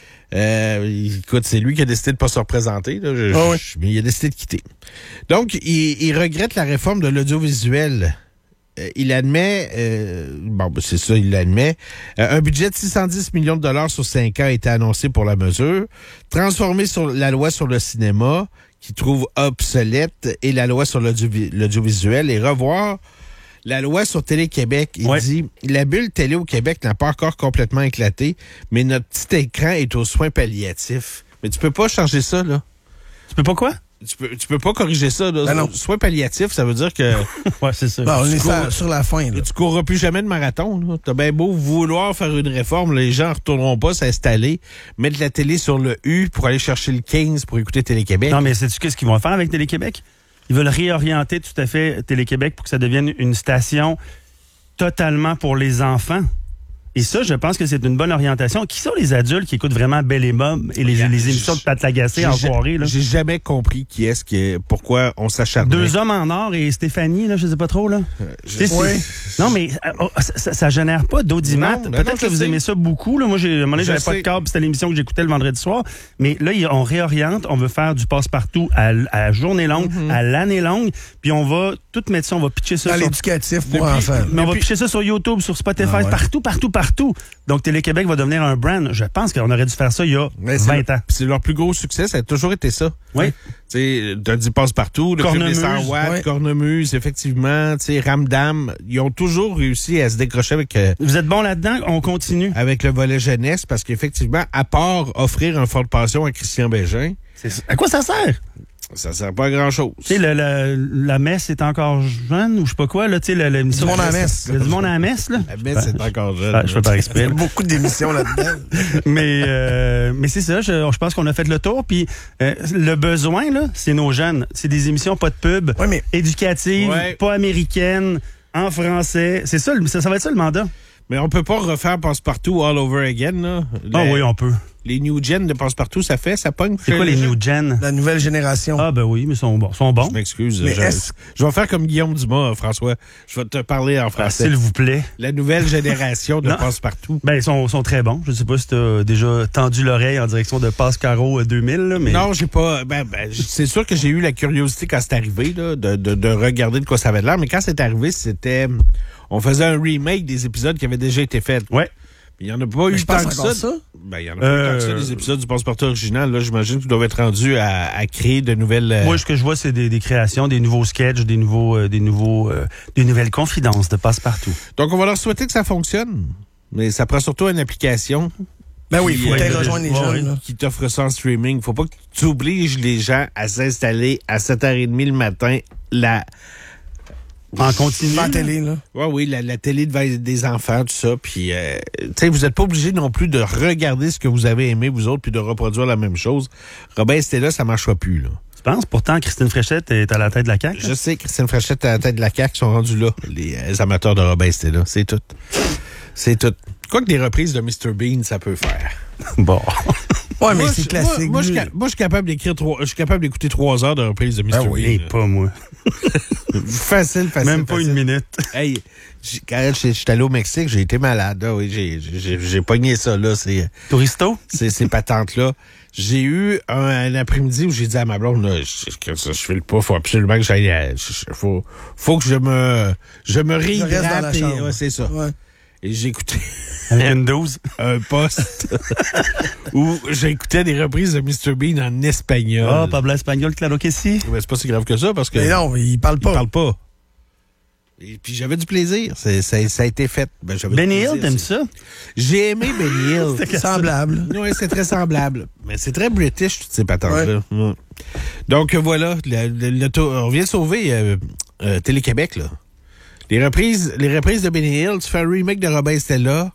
Euh, écoute, c'est lui qui a décidé de pas se représenter, là. Je- Ah oui. je- mais il a décidé de quitter. Donc, il, il regrette la réforme de l'audiovisuel. Euh, il admet, euh, bon, ben, c'est ça, il l'admet, euh, un budget de six cent dix millions de dollars sur cinq ans a été annoncé pour la mesure, transformer sur la loi sur le cinéma, qui trouve obsolète, et la loi sur l'audio- l'audiovisuel, et revoir la loi sur Télé-Québec. Il Ouais. dit, la bulle télé au Québec n'a pas encore complètement éclaté, mais notre petit écran est aux soins palliatifs. Mais tu peux pas changer ça, là. Tu peux pas quoi? Tu peux, tu peux pas corriger ça, là. Ben non. Soins palliatifs, ça veut dire que Ouais, c'est ça. Bon, on est cours- sur- sur la fin. Là. tu courras plus jamais de marathon, là. T'as bien beau vouloir faire une réforme, les gens retourneront pas s'installer, mettre la télé sur le U pour aller chercher le quinze pour écouter Télé-Québec. Non, mais sais-tu qu'est-ce qu'ils vont faire avec Télé-Québec? Ils veulent réorienter tout à fait Télé-Québec pour que ça devienne une station totalement pour les enfants. Et ça, je pense que c'est une bonne orientation. Qui sont les adultes qui écoutent vraiment Belle et Bob et les, Regarde, les émissions de Pat Lagacé en J'ai- soirée? Là? J'ai jamais compris qui est-ce qui, pourquoi on s'acharne. Deux hommes en or et Stéphanie, là, je sais pas trop. Là. Tu sais, c'est- Oui. Non, mais euh, oh, ça, ça, ça génère pas d'audimat. Non, ben Peut-être non, que je vous sais. aimez ça beaucoup. Là. Moi, j'ai, à un moment donné, Je j'avais pas de sais. câble, c'était l'émission que j'écoutais le vendredi soir. Mais là, il- on réoriente, on veut faire du passe-partout à, l- à journée longue, Mm-hmm. à l'année longue, puis on va tout mettre ça, on va pitcher ça Dans sur... l'éducatif pour Depuis- enfants. Mais on va Depuis- pitcher ça sur YouTube, sur Spotify, Ah ouais. partout, partout, partout. Donc, Télé-Québec va devenir un brand. Je pense qu'on aurait dû faire ça il y a Mais c'est vingt leur- ans. C'est leur plus gros succès, ça a toujours été ça. Oui. Tu sais, t'as dit passe-partout, le club des Cornemuse, cent watts, ouais. Cornemuse, effectivement, tu sais, Ramdam, ils ont toujours réussi à se décrocher avec, euh, Vous êtes bon là-dedans, on continue. avec le volet jeunesse, parce qu'effectivement, à part offrir un fort de passion à Christian Bégin, C'est- À quoi ça sert? ça sert pas à grand-chose. Tu sais, le- le- la messe est encore jeune ou je sais pas quoi, là, tu sais, le- l'émission. Du monde à la messe. Il y a du monde à la messe, là. La messe, c'est encore jeune. Ah, je fais pas Il y exprès. a beaucoup d'émissions là-dedans. mais euh, mais c'est ça, je, je pense qu'on a fait le tour. Puis euh, le besoin, là, c'est nos jeunes. C'est des émissions pas de pub, Oui, mais éducatives, Ouais. pas américaines, en français. C'est ça, le- ça, ça va être ça le mandat. Mais on peut pas refaire passe-partout all over again, là. Ah La- oui, on peut. Les new gen de passe-partout, ça fait, ça pogne. C'est quoi les new gen? la nouvelle génération. Ah ben oui, mais ils sont bons. Sont bons. Je m'excuse. Mais Je, est-ce- je vais faire comme Guillaume Dumas, François. Je vais te parler en Ah, français. S'il vous plaît. La nouvelle génération de Non. passe-partout. Ben, ils sont, sont très bons. Je sais pas si t'as déjà tendu l'oreille en direction de Passe Caro deux mille, là, mais... Non, j'ai pas. Ben, ben, j- c'est sûr que j'ai eu la curiosité quand c'est arrivé, là, de, de, de regarder de quoi ça avait l'air. Mais quand c'est arrivé, c'était. On faisait un remake des épisodes qui avaient déjà été faits. Ouais. Il y en a pas eu je tant pense que ça. encore ça. Ben, il y en a pas eu tant que ça, Euh, des épisodes du passe-partout original. Là, j'imagine qu'ils doivent être rendus à, à créer de nouvelles. euh, Moi, ce que je vois, c'est des, des créations, des nouveaux sketchs, des nouveaux, euh, des nouveaux, euh, des nouvelles confidences de Passe-Partout. Donc, on va leur souhaiter que ça fonctionne. Mais ça prend surtout une application. Ben oui, il faut Qui, aller euh, rejoindre les ouais, jeunes. ouais. là. Qui t'offre ça en streaming. Faut pas que tu obliges les gens à s'installer à sept heures trente le matin. La, En continu. Pas la télé, là. ouais, oui, la, la télé devant des enfants, tout ça. Puis, euh, tu sais, vous êtes pas obligé non plus de regarder ce que vous avez aimé, vous autres, puis de reproduire la même chose. Robin, c'était là, ça marchera plus, là. Tu penses? Pourtant, Christine Fréchette est à la tête de la C A Q. Je sais, Christine Fréchette à la tête de la C A Q sont rendus là, les, euh, les amateurs de Robin, c'était là. C'est tout. C'est tout. Quoi que des reprises de mister Bean, ça peut faire. Bon. Ouais, mais Moi, c'est je- classique. Moi, moi, je suis lui. ca- moi, je suis capable d'écrire trois. Je suis capable d'écouter trois heures de reprise de mister Ah oui. Bean. Et là. pas moi. Facile, facile. Même pas facile. une minute. Hey, j'ai- quand je suis allé au Mexique, j'ai été malade. Ah oui, j'ai, j'ai, j'ai pogné ça, là. C'est, Touristo? c'est, ces patentes-là. J'ai eu un, un après-midi où j'ai dit à ma blonde, là, je, je, je, je fais le pas, faut absolument que j'aille, à- je- je- faut, faut que je me, je me Je reste dans réhydrate. la et- chambre. ouais, c'est ça. Ouais. Et j'ai écouté Avec une douze. un post où j'écoutais des reprises de mister Bean en espagnol. Ah, Pablo Espagnol, claro que si. Mais c'est pas si grave que ça parce que. Mais non, il parle il pas. parle pas. Et puis j'avais du plaisir. C'est, ça, ça a été fait. Ben, j'avais du Benny plaisir, Hill, t'aimes c'est- ça? J'ai aimé Benny Hill. C'est semblable. Oui, c'est très semblable. Mais c'est très british, toutes ces patentes-là. Ouais. Donc euh, voilà, le, le- le tour- on vient de sauver euh, euh, Télé-Québec, là. Les reprises, les reprises de Benny Hill, tu fais un remake de Robin Stella,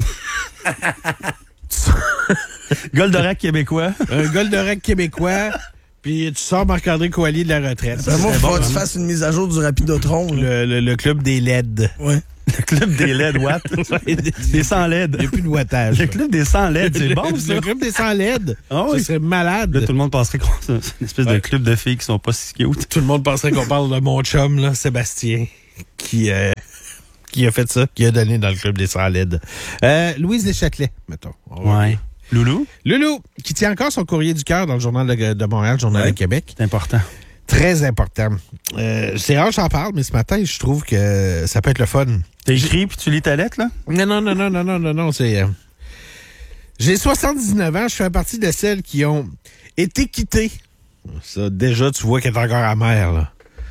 Goldorak québécois. un Goldorak québécois, puis tu sors Marc-André Coallier de la retraite. Ben, moi, il C'était faut bon, que tu hein? fasses une mise à jour du Rapidotron. là. le, le, le club des L E D. Ouais. Le club des L E D, what? Des sans L E D. Il n'y a plus de wattage. Le club des sans L E D, c'est Le- bon, ça. Le club des sans L E D. Ah oui. Ça serait malade. Là, tout le monde penserait que c'est une espèce de Ouais. club de filles qui sont pas si cute. Tout le monde penserait qu'on parle de mon chum, là, Sébastien, qui, euh, qui a fait ça, qui a donné dans le club des sans L E D. Euh, Louise Deschâtelet, mettons. On va Ouais. dire. Loulou, Loulou, qui tient encore son courrier du cœur dans le Journal de, de Montréal, le Journal Ouais. de Québec. c'est important. Très important. Euh, c'est rare que j'en parle, mais ce matin, je trouve que ça peut être le fun. T'as écrit puis tu lis ta lettre, là? Non, non, non, non, non, non, non, non, c'est... euh, J'ai soixante-dix-neuf ans, je fais partie de celles qui ont été quittées. Ça, déjà, tu vois qu'elle est encore amère, là.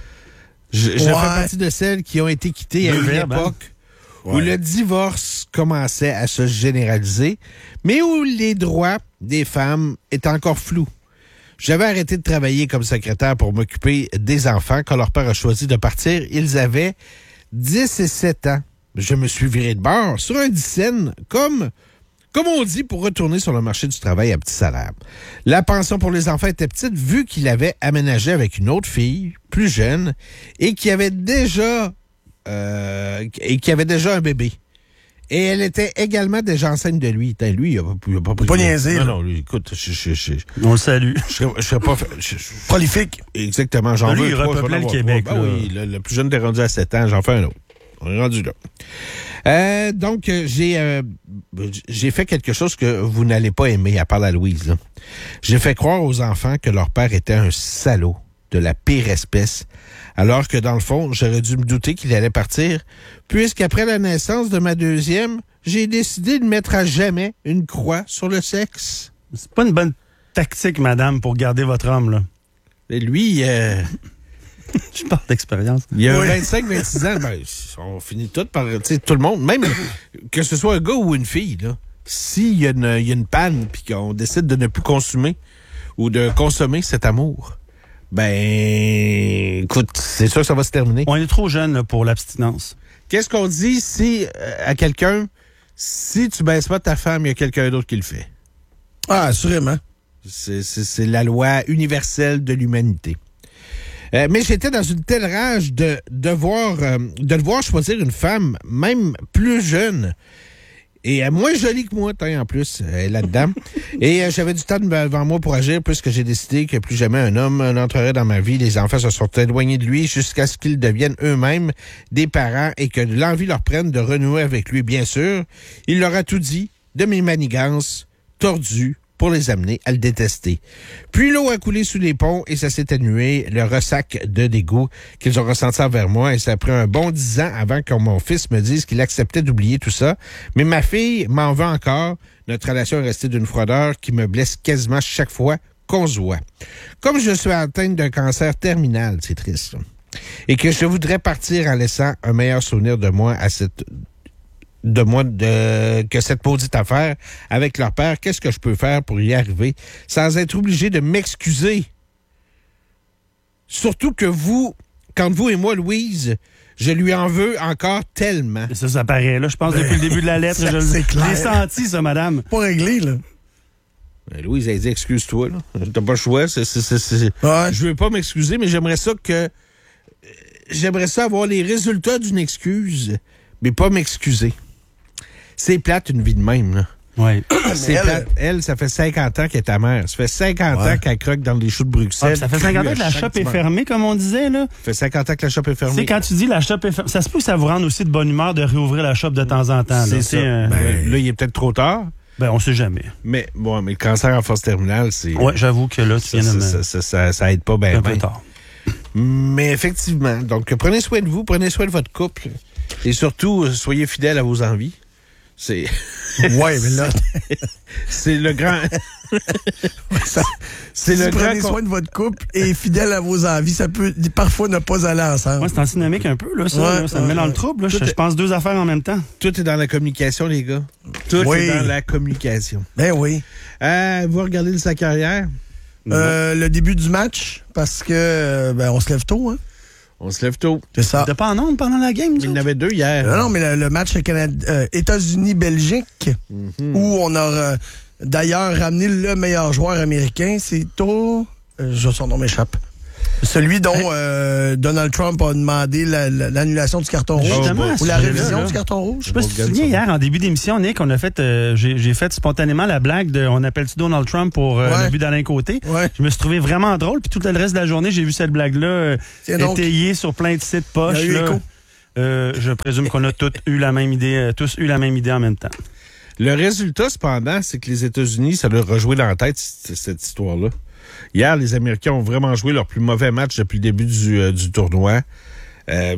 Je, je Ouais. fais partie de celles qui ont été quittées à Deux une verbes, hein? époque où Ouais. le divorce commençait à se généraliser, mais où les droits des femmes étaient encore flous. J'avais arrêté de travailler comme secrétaire pour m'occuper des enfants. Quand leur père a choisi de partir, ils avaient dix et sept ans. Je me suis viré de bord sur un dixaine, comme, comme on dit, pour retourner sur le marché du travail à petit salaire. La pension pour les enfants était petite vu qu'il avait aménagé avec une autre fille, plus jeune, et qui avait déjà, euh, et qui avait déjà un bébé. Et elle était également déjà enceinte de lui. Tain, lui, il a, pas- il a pas pris Pas de- niaiser, Non, là. non, lui, écoute, je, je, je, je, On le salue. je serais, je serais pas... fait- je- je- Prolifique. exactement, j'en Lui, veux il trois, je vais repeuplait en le avoir Québec, trois. Ben là. oui, le, le plus jeune est rendu à sept ans, j'en fais un autre. On est rendu là. Euh, donc, euh, j'ai euh, j'ai fait quelque chose que vous n'allez pas aimer, à part la Louise. là. J'ai fait croire aux enfants que leur père était un salaud de la pire espèce, alors que dans le fond, j'aurais dû me douter qu'il allait partir, puisqu'après la naissance de ma deuxième, j'ai décidé de mettre à jamais une croix sur le sexe. C'est pas une bonne tactique, madame, pour garder votre homme, là. Et lui, euh, Je parle d'expérience. il a Oui. vingt-cinq vingt-six ans, ben, on finit tout par, tu sais, tout le monde, même que ce soit un gars ou une fille, là, s'il y a une, il y a une panne puis qu'on décide de ne plus consommer ou de consommer cet amour, ben, écoute, c'est sûr que ça va se terminer. On est trop jeune là, pour l'abstinence. Qu'est-ce qu'on dit si, euh, à quelqu'un, si tu baisses pas ta femme, il y a quelqu'un d'autre qui le fait? Ah, assurément. C'est, c'est, c'est la loi universelle de l'humanité. Euh, mais j'étais dans une telle rage de devoir, euh, de devoir choisir une femme, même plus jeune, et euh, moins jolie que moi, t'as, en plus, euh, là-dedans. Et euh, j'avais du temps devant moi pour agir, puisque j'ai décidé que plus jamais un homme n'entrerait dans ma vie. Les enfants se sont éloignés de lui jusqu'à ce qu'ils deviennent eux-mêmes des parents et que l'envie leur prenne de renouer avec lui, bien sûr. Il leur a tout dit, de mes manigances tordues, pour les amener à le détester. Puis l'eau a coulé sous les ponts et ça s'est atténué, le ressac de dégoût qu'ils ont ressenti envers moi, et ça a pris un bon dix ans avant que mon fils me dise qu'il acceptait d'oublier tout ça. Mais ma fille m'en veut encore. Notre relation est restée d'une froideur qui me blesse quasiment chaque fois qu'on se voit. Comme je suis atteinte d'un cancer terminal, c'est triste, là, et que je voudrais partir en laissant un meilleur souvenir de moi à cette de moi de que cette maudite affaire avec leur père, qu'est-ce que je peux faire pour y arriver sans être obligé de m'excuser? Surtout que vous, quand vous et moi, Louise, je lui en veux encore tellement. Ça, ça paraît, là. Je pense depuis le début de la lettre, Ça, je c'est clair. l'ai senti, ça, madame. Pas réglé, là. Ben, Louise, elle dit, excuse-toi, là. T'as pas le choix. C'est, c'est, c'est, c'est... Ouais. Je veux pas m'excuser, mais j'aimerais ça que... J'aimerais ça avoir les résultats d'une excuse, mais pas m'excuser. C'est plate, une vie de même, là. Oui. C'est elle, plate. Elle, ça fait cinquante ans qu'elle est ta mère. Ça fait cinquante Ouais. ans qu'elle croque dans les choux de Bruxelles. Ah, ça fait cinquante ans que la shop est fermée, comme on disait, là. Ça fait cinquante ans que la shop est fermée. Tu sais, quand tu dis la shop est fermée, ça se peut que ça vous rende aussi de bonne humeur de réouvrir la shop de temps en temps. C'est là. ça. Euh, Ben, là, il est peut-être trop tard. ben, on sait jamais. Mais bon, mais le cancer en phase terminale, c'est. Ouais, j'avoue que là, tu ça, viens de me... ça, ça, ça, ça aide pas bien. un peu tard. Mais effectivement, donc prenez soin de vous, prenez soin de votre couple et surtout, euh, soyez fidèles à vos envies. C'est. Ouais, mais là, c'est le grand. ça, c'est si le vous prenez grand. soin de votre couple et fidèle à vos envies, ça peut parfois ne pas aller ensemble. Ouais, c'est antinomique un peu, là, ça. Ouais, là. Ça me ouais, met dans le ouais. trouble. Là. Je, Tout est- je pense deux affaires en même temps. Tout est dans la communication, les gars. Tout Oui. est dans la communication. Ben oui. Euh, vous regardez le sa carrière? Euh, le début du match, parce que euh, ben, on se lève tôt, hein. On se lève tôt. C'est ça. T'es pas en onde pendant la game, nous Il y en autres? avait deux hier. Non, non, mais le, le match Canada, euh, États-Unis-Belgique, Mhm. où on a euh, d'ailleurs ramené le meilleur joueur américain, c'est au... Euh, je- son nom m'échappe. Celui dont euh, Donald Trump a demandé la- la- l'annulation du carton rouge. Justement, à ce Ou la sujet-là, révision là. du carton rouge. Je sais pas si tu te souviens, hier, en début d'émission, Nick, on a fait, euh, j'ai j'ai fait spontanément la blague de on appelle-tu Donald Trump pour euh, Ouais. le but d'Alain Côté. Ouais. Je me suis trouvé vraiment drôle, puis tout le reste de la journée, j'ai vu cette blague-là euh, Tiens donc. étayée sur plein de sites poches. Il y a eu là. écho. Euh, je présume qu'on a tous eu la même idée, euh, tous eu la même idée en même temps. Le résultat, cependant, c'est que les États-Unis, ça leur a joué dans la tête, c- cette histoire-là. Hier, les Américains ont vraiment joué leur plus mauvais match depuis le début du, euh, du tournoi. Euh,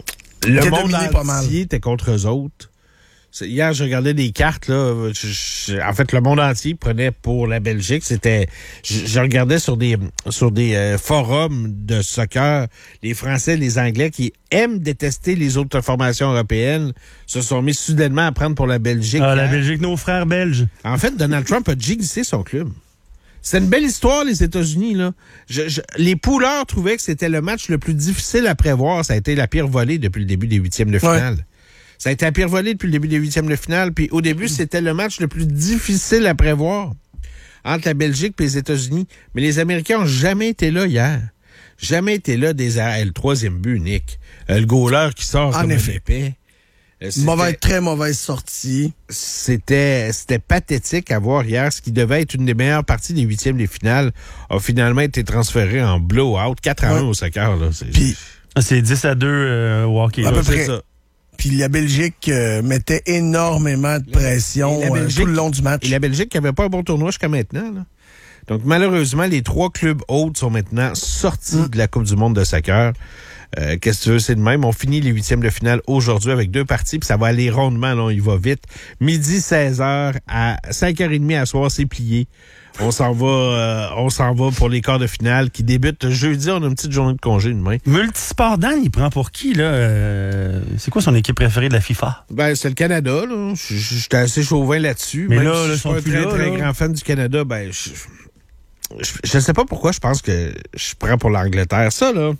le Était monde dominé pas mal. entier était contre eux autres. C'est- Hier, je regardais des cartes, là. Je- je- en fait, le monde entier prenait pour la Belgique. C'était, je, je regardais sur des, sur des euh, forums de soccer, les Français, les Anglais qui aiment détester les autres formations européennes se sont mis soudainement à prendre pour la Belgique. Ah, la hier. Belgique, nos frères belges. En fait, Donald Trump a jinxé son club. C'est une belle histoire, les États-Unis, là. Je, je- les pouleurs trouvaient que c'était le match le plus difficile à prévoir. Ça a été la pire volée depuis le début des huitièmes de finale. Ça a été la pire volée depuis le début des huitièmes de finale. Puis au début, c'était le match le plus difficile à prévoir entre la Belgique et les États-Unis. Mais les Américains ont jamais été là hier. Jamais été là des arrêts. Le troisième but, Nick. Euh, le goaler qui sort En comme effet. un épée. Euh, c'était- Mauvaise, très mauvaise sortie. c'était c'était pathétique à voir hier. Ce qui devait être une des meilleures parties des huitièmes des finales a finalement été transféré en blowout. quatre à un Ouais. au soccer. Là. C'est, Puis, Ah, c'est dix à deux euh, au hockey. À là. peu c'est près. ça. puis la Belgique euh, mettait énormément de pression Et la euh, Belgique- tout le long du match. Et la Belgique qui n'avait pas un bon tournoi jusqu'à maintenant. Là. Donc malheureusement, les trois clubs hôtes sont maintenant sortis Mm. de la Coupe du monde de soccer. Euh, Qu'est-ce que tu veux, c'est de même. On finit les huitièmes de finale aujourd'hui avec deux parties, puis ça va aller rondement, là, il va vite. Midi seize heures à cinq heures trente à soir, c'est plié. On s'en va, euh, on s'en va pour les quarts de finale qui débutent jeudi. On a une petite journée de congé demain. Multisport, Dan, il prend pour qui, là? Euh, c'est quoi son équipe préférée de la FIFA? Ben, c'est le Canada, là. J- j- J'étais assez chauvin là-dessus. Mais Même là, si là, je ils suis sont pas un plus très, là, très là. grand fan du Canada, ben, je, je, je sais pas pourquoi je pense que je prends pour l'Angleterre. Ça, là,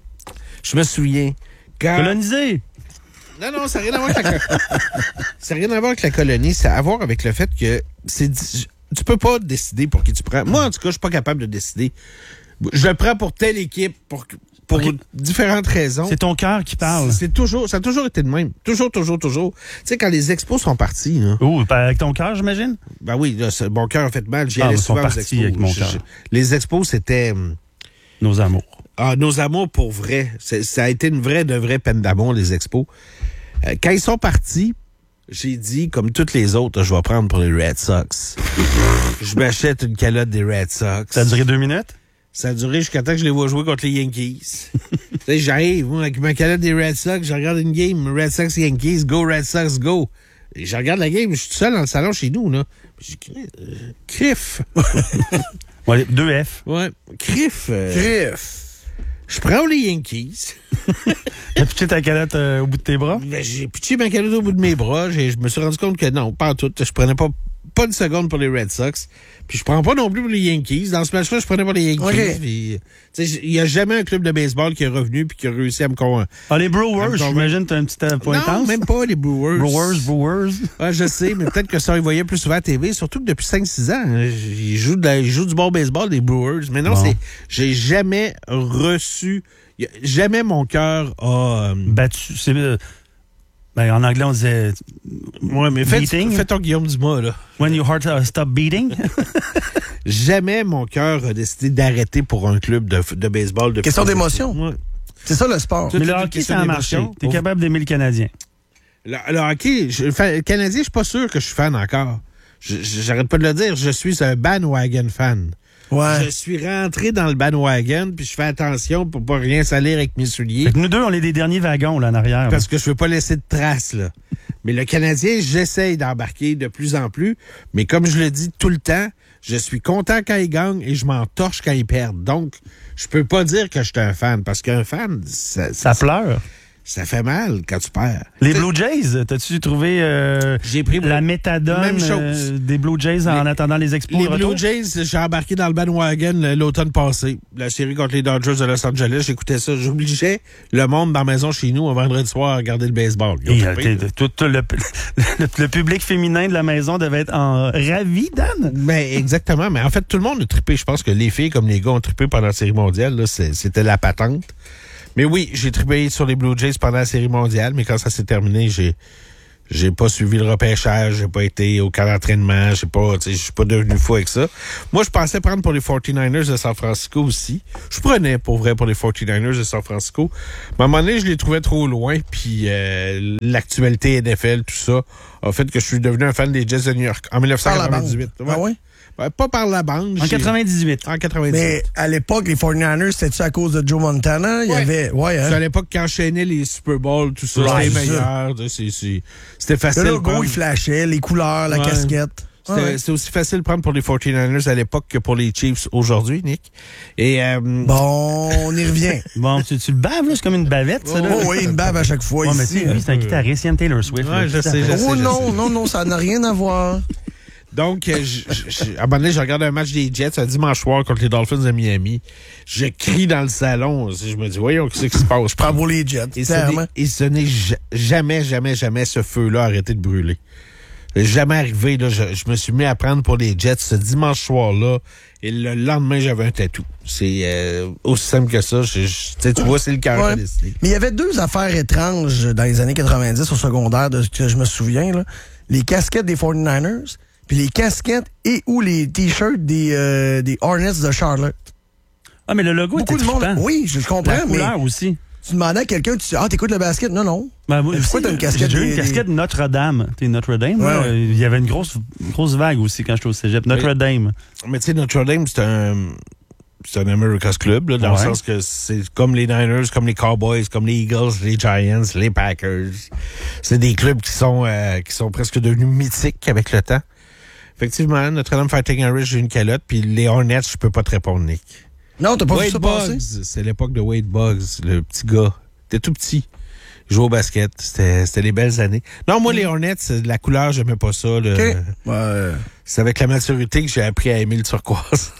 je me souviens. Quand... Colonisé! Non, non, ça n'a rien à voir avec la... ça n'a rien à voir avec la colonie. Ça a à voir avec le fait que c'est... di- tu peux pas décider pour qui tu prends. Moi, en tout cas, je suis pas capable de décider. Je le prends pour telle équipe, pour, pour Ok. différentes raisons. C'est ton cœur qui parle. C'est toujours, ça a toujours été de même. Toujours, toujours, toujours. Tu sais, quand les expos sont partis, là, Oh, avec ton cœur, j'imagine? ben oui, là, c'est- mon cœur a fait mal. J'y Ah, allais ils sont souvent aux partis expos. avec mon Je- cœur. je- Les expos, c'était hum, Nos amours. ah, nos amours pour vrai. C'est- Ça a été une vraie, de vraie peine d'amour, les expos. Euh, quand ils sont partis, j'ai dit, comme toutes les autres, je vais prendre pour les Red Sox. Je m'achète une calotte des Red Sox. Ça a duré deux minutes? Ça a duré jusqu'à temps que je les vois jouer contre les Yankees. Tu sais, j'arrive, moi, avec ma calotte des Red Sox, je regarde une game, Red Sox Yankees, go Red Sox, go. Et je regarde la game, je suis tout seul dans le salon chez nous, là. J'ai dit, euh, Criff. Ouais, deux F. Ouais, Criff. euh, Griff. Je prends les Yankees. T'as pitché ta calotte euh, au bout de tes bras? Ben, j'ai pitché ma calotte au bout de mes bras. J'ai- Je me suis rendu compte que non, pas en tout. Je prenais pas, pas une seconde pour les Red Sox. Puis je prends pas non plus pour les Yankees. Dans ce match-là, je prenais pas les Yankees. Ok. Puis, tu sais, il y a jamais un club de baseball qui est revenu puis qui a réussi à me convaincre. Ah, les Brewers, Encore j'imagine, t'as un petit euh, Non, pointance? même pas les Brewers. Brewers, Brewers. Ah, je sais, mais peut-être que ça, ils voyaient plus souvent à T V, surtout que depuis cinq six ans, hein, ils jouent, de la- ils jouent du bon baseball, les Brewers. Mais non, Bon. c'est, j'ai jamais reçu, y a- jamais mon cœur a... euh, Battu. C'est, euh, Ben, en anglais, on disait. Ouais, mais fais, beating. fais ton Guillaume Dumas, là. When your heart uh, stop beating. Jamais mon cœur a décidé d'arrêter pour un club de, de baseball. De Question d'émotion. Ouais. C'est ça le sport. Tout Mais le est une hockey, question ça a marché. d'émotion. T'es capable d'aimer le Canadien. Le, le hockey, je, fan- le Canadien, je suis pas sûr que je suis fan encore. Je- je- J'arrête pas de le dire, je suis un bandwagon fan. Ouais. Je suis rentré dans le bandwagon, puis je fais attention pour pas rien salir avec mes souliers. Fait que nous deux, on est des derniers wagons, là, en arrière. là. Parce que je veux pas laisser de traces, là. Mais le Canadien, j'essaye d'embarquer de plus en plus. Mais comme je le dis tout le temps, je suis content quand ils gagnent et je m'en torche quand ils perdent. Donc, je peux pas dire que je suis un fan. Parce qu'un fan, ça, Ça pleure. ça fait mal quand tu perds. Les Blue Jays, t'as-tu trouvé euh, J'ai pris la méthadone Même chose. euh, des Blue Jays en Les- attendant les expos Les de retour? Blue Jays, j'ai embarqué dans le bandwagon l- l'automne passé. La série contre les Dodgers de Los Angeles, j'écoutais ça. J'obligeais le monde dans la maison chez nous un vendredi soir à regarder le baseball. Ils ont Et, trippé, euh, là. t'es- tout, tout le, le, le public féminin de la maison devait être en ravi, Dan. Ben, exactement. Mais en fait, tout le monde a trippé. Je pense que les filles comme les gars ont trippé pendant la série mondiale. Là. C'est- C'était la patente. Mais oui, j'ai trippé sur les Blue Jays pendant la série mondiale, mais quand ça s'est terminé, j'ai j'ai pas suivi le repêchage, j'ai pas été au camp d'entraînement, j'ai pas, tu sais, je suis pas devenu fou avec ça. Moi, je pensais prendre pour les forty-niners de San Francisco aussi. Je prenais pour vrai pour les forty-niners de San Francisco. Mais à un moment donné, je les trouvais trop loin, puis euh, l'actualité N F L, tout ça, a fait que je suis devenu un fan des Jets de New York en dix-neuf cent quatre-vingt-dix-huit. Par la bande. Ah ouais? Ouais, pas par la bande. En j'ai- quatre-vingt-dix-huit. En quatre-vingt-dix-huit. Mais à l'époque, les forty-niners, c'était-tu à cause de Joe Montana? Il y Ouais. avait. Ouais, C'est à hein? l'époque qui enchaînait les Super Bowls, tout ça. Ouais, C'était c'est meilleur. de- c'est- c'est- C'était facile. Le de logo, prendre. il flashait, les couleurs, la Ouais. casquette. C'était Ouais. c'était aussi facile de prendre pour les forty-niners à l'époque que pour les Chiefs aujourd'hui, Nick. Et euh, Bon, on y revient. Bon, tu, tu le baves, là, c'est comme une bavette, ça, là. Oh oui, une bave à chaque fois Ouais, mais ici. tu sais, lui, c'est un guitariste, il aime Taylor Swift. Ouais, là. je sais, je sais. Oh non, non, non, ça n'a rien à voir. donc, euh, je- je- à un moment donné, je regarde un match des Jets un dimanche soir contre les Dolphins de Miami. Je crie dans le salon. Je me dis, voyons, qu'est-ce qui se passe? Je prends pour les Jets, Et ce clairement. n'est- et ce n'est ja- jamais, jamais, jamais ce feu-là a arrêté de brûler. Jamais arrivé, là, je, je me suis mis à prendre pour les Jets ce dimanche soir-là, et le lendemain, j'avais un tatou. C'est euh, aussi simple que ça. Je, je- tu sais, tu vois, c'est le cœur Ouais. qui a décidé. Mais il y avait deux affaires étranges dans les années quatre-vingt-dix au secondaire, de ce que je me souviens. Là. Les casquettes des forty-niners, puis les casquettes et ou les T-shirts des, euh, des Hornets de Charlotte. Ah, mais le logo Beaucoup était de monde. trippant. Oui, je comprends, La mais couleur aussi. tu demandais à quelqu'un, tu dis, ah, t'écoutes le basket? Non, non. Ben, moi, Mais pourquoi aussi, t'as une casquette J'ai déjà eu des- une casquette Notre-Dame. T'es Notre-Dame, Ouais, là. ouais. Il y avait une grosse, une grosse vague aussi quand j'étais au cégep. Notre-Dame. Mais tu sais, Notre Dame, c'est un, c'est un America's Club, là, dans Ouais. le sens que c'est comme les Niners, comme les Cowboys, comme les Eagles, les Giants, les Packers. C'est des clubs qui sont, euh, qui sont presque devenus mythiques avec le temps. Effectivement, Notre-Dame Fighting Irish, j'ai une calotte, puis les Hornets, je peux pas te répondre, Nick. Non, t'as pas vu Wade ça passer? Buggs, c'est l'époque de Wade Buggs, le petit gars. T'es tout petit. Il jouait au basket. C'était c'était les belles années. Non, moi, les Hornets, la couleur, j'aimais pas ça. le- OK. Ouais. C'est avec la maturité que j'ai appris à aimer le turquoise.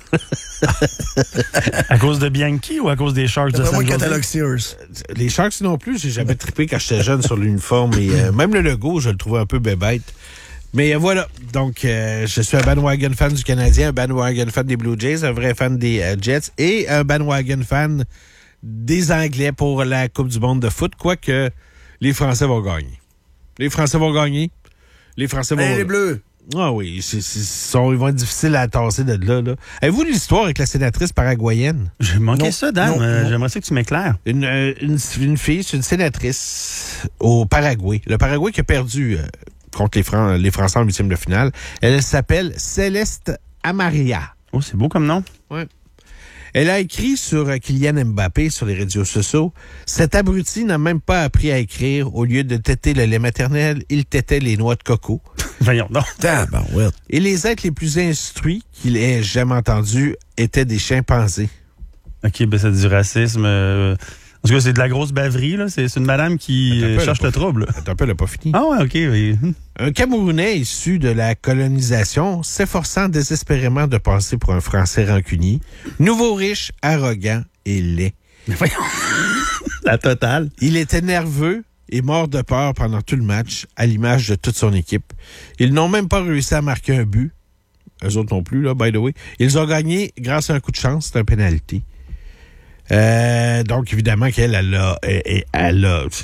À cause de Bianchi ou à cause des Sharks de D'après moi, San Jose? catalogue Sears. Les Sharks non plus, j'ai jamais trippé quand j'étais jeune sur l'uniforme. Et euh, même le logo, je le trouvais un peu bébête. Mais euh, voilà. Donc, euh, je suis un bandwagon fan du Canadien, un bandwagon fan des Blue Jays, un vrai fan des euh, Jets et un bandwagon fan des Anglais pour la Coupe du monde de foot, quoique les Français vont gagner. Les Français vont gagner. Les Français vont... Hey, les Bleus. Ah oui, c'est, c'est, sont, ils vont être difficiles à tasser de là. là. Avez-vous l'histoire avec la sénatrice paraguayenne? J'ai manqué Non, ça, Dan. non, Euh, non. J'aimerais ça que tu m'éclaires. Une, euh, une, une fille, c'est une sénatrice au Paraguay. Le Paraguay qui a perdu euh, contre les, Fran- les Français en huitième de finale. Elle s'appelle Céleste Amaria. Oh, c'est beau comme nom. Elle a écrit sur euh, Kylian Mbappé sur les réseaux sociaux. Cet abruti n'a même pas appris à écrire. Au lieu de téter le lait maternel, il tétait les noix de coco. Voyons donc. Tabarouette. Et les êtres les plus instruits qu'il ait jamais entendus étaient des chimpanzés. OK, ben c'est du racisme. euh, En tout cas, c'est de la grosse baverie, là. C'est c'est une madame qui Attends un euh, peu, cherche elle a le pas trouble. Attends un peu, elle n'a pas fini. Ah ouais, OK. Oui. Un Camerounais issu de la colonisation s'efforçant désespérément de passer pour un Français rancunier, nouveau riche, arrogant et laid. Mais voyons. La totale. Il était nerveux et mort de peur pendant tout le match, à l'image de toute son équipe. Ils n'ont même pas réussi à marquer un but. Eux autres non plus, là, by the way. Ils ont gagné grâce à un coup de chance, c'est un pénalité. Euh, donc, évidemment qu'elle, elle a, elle, elle a,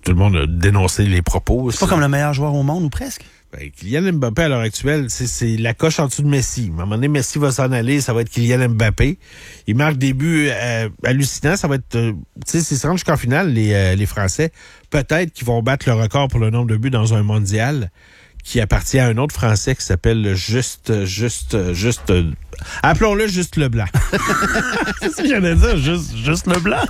tout le monde a dénoncé les propos. C'est pas comme le meilleur joueur au monde, ou presque? Ben, Kylian Mbappé, à l'heure actuelle, c'est, c'est la coche en dessous de Messi. À un moment donné, Messi va s'en aller, ça va être Kylian Mbappé. Il marque des buts euh, hallucinants. Ça va être... Euh, tu sais, s'ils se rendent jusqu'en finale, les, euh, les Français, peut-être qu'ils vont battre le record pour le nombre de buts dans un mondial qui appartient à un autre Français qui s'appelle Juste... Juste... Juste... Euh, appelons-le Juste Leblanc. C'est ce que j'allais dire, Juste, juste Leblanc.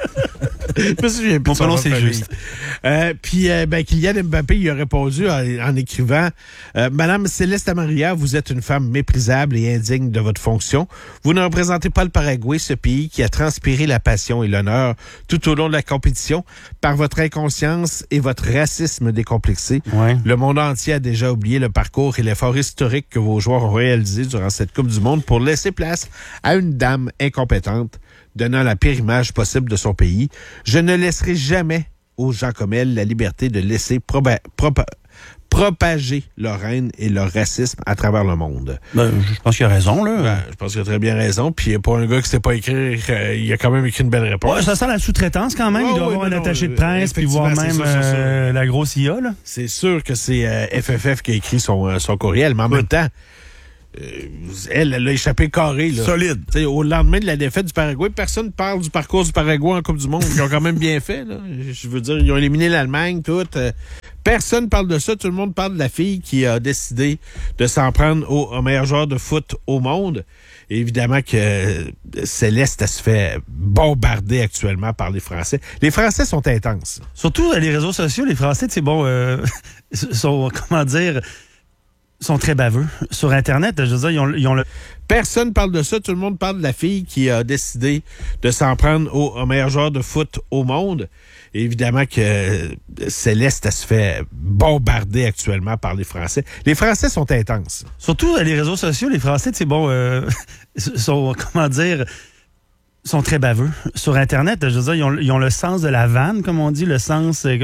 Je me souviens plus. Mon prénom, c'est Juste. Euh, puis, euh, ben, Kylian Mbappé, il a répondu en, en écrivant euh, « Madame Céleste Amaria, vous êtes une femme méprisable et indigne de votre fonction. Vous ne représentez pas le Paraguay, ce pays qui a transpiré la passion et l'honneur tout au long de la compétition par votre inconscience et votre racisme décomplexé. Ouais. Le monde entier a déjà oublié le parcours et l'effort historique que vos joueurs ont réalisé durant cette Coupe du Monde pour laisser place à une dame incompétente donnant la pire image possible de son pays. Je ne laisserai jamais aux gens comme elle la liberté de laisser proba- propa- propager leur haine et leur racisme à travers le monde. » Ben, je pense qu'il a raison, là. Ben, je pense qu'il a très bien raison. Puis pour un gars qui ne sait pas écrire, euh, il a quand même écrit une belle réponse. Ouais, ça sent la sous-traitance quand même. Ouais, il doit ouais, avoir non, un non, attaché de euh, presse, puis voir même effectivement, c'est ça, c'est euh, la grosse I A, là. C'est sûr que c'est euh, F F F qui a écrit son, euh, son courriel, mais en même temps, euh, elle, elle a échappé carré. Là. Solide. T'sais, au lendemain de la défaite du Paraguay, personne ne parle du parcours du Paraguay en Coupe du Monde. Ils ont quand même bien fait. Là. Je veux dire, ils ont éliminé l'Allemagne, tout. Euh, personne ne parle de ça. Tout le monde parle de la fille qui a décidé de s'en prendre au, au meilleur joueur de foot au monde. Et évidemment que euh, Céleste, elle se fait bombarder actuellement par les Français. Les Français sont intenses. Surtout les réseaux sociaux, les Français, c'est bon, euh, sont, comment dire, sont très baveux. Sur Internet, je veux dire, ils ont, ils ont le... Personne parle de ça. Tout le monde parle de la fille qui a décidé de s'en prendre au, au meilleur joueur de foot au monde. Et évidemment que euh, Céleste, elle se fait bombarder actuellement par les Français. Les Français sont intenses. Surtout les réseaux sociaux, les Français, c'est bon, euh, sont, comment dire, sont très baveux. Sur Internet, je veux dire, ils ont, ils ont le sens de la vanne, comme on dit, le sens...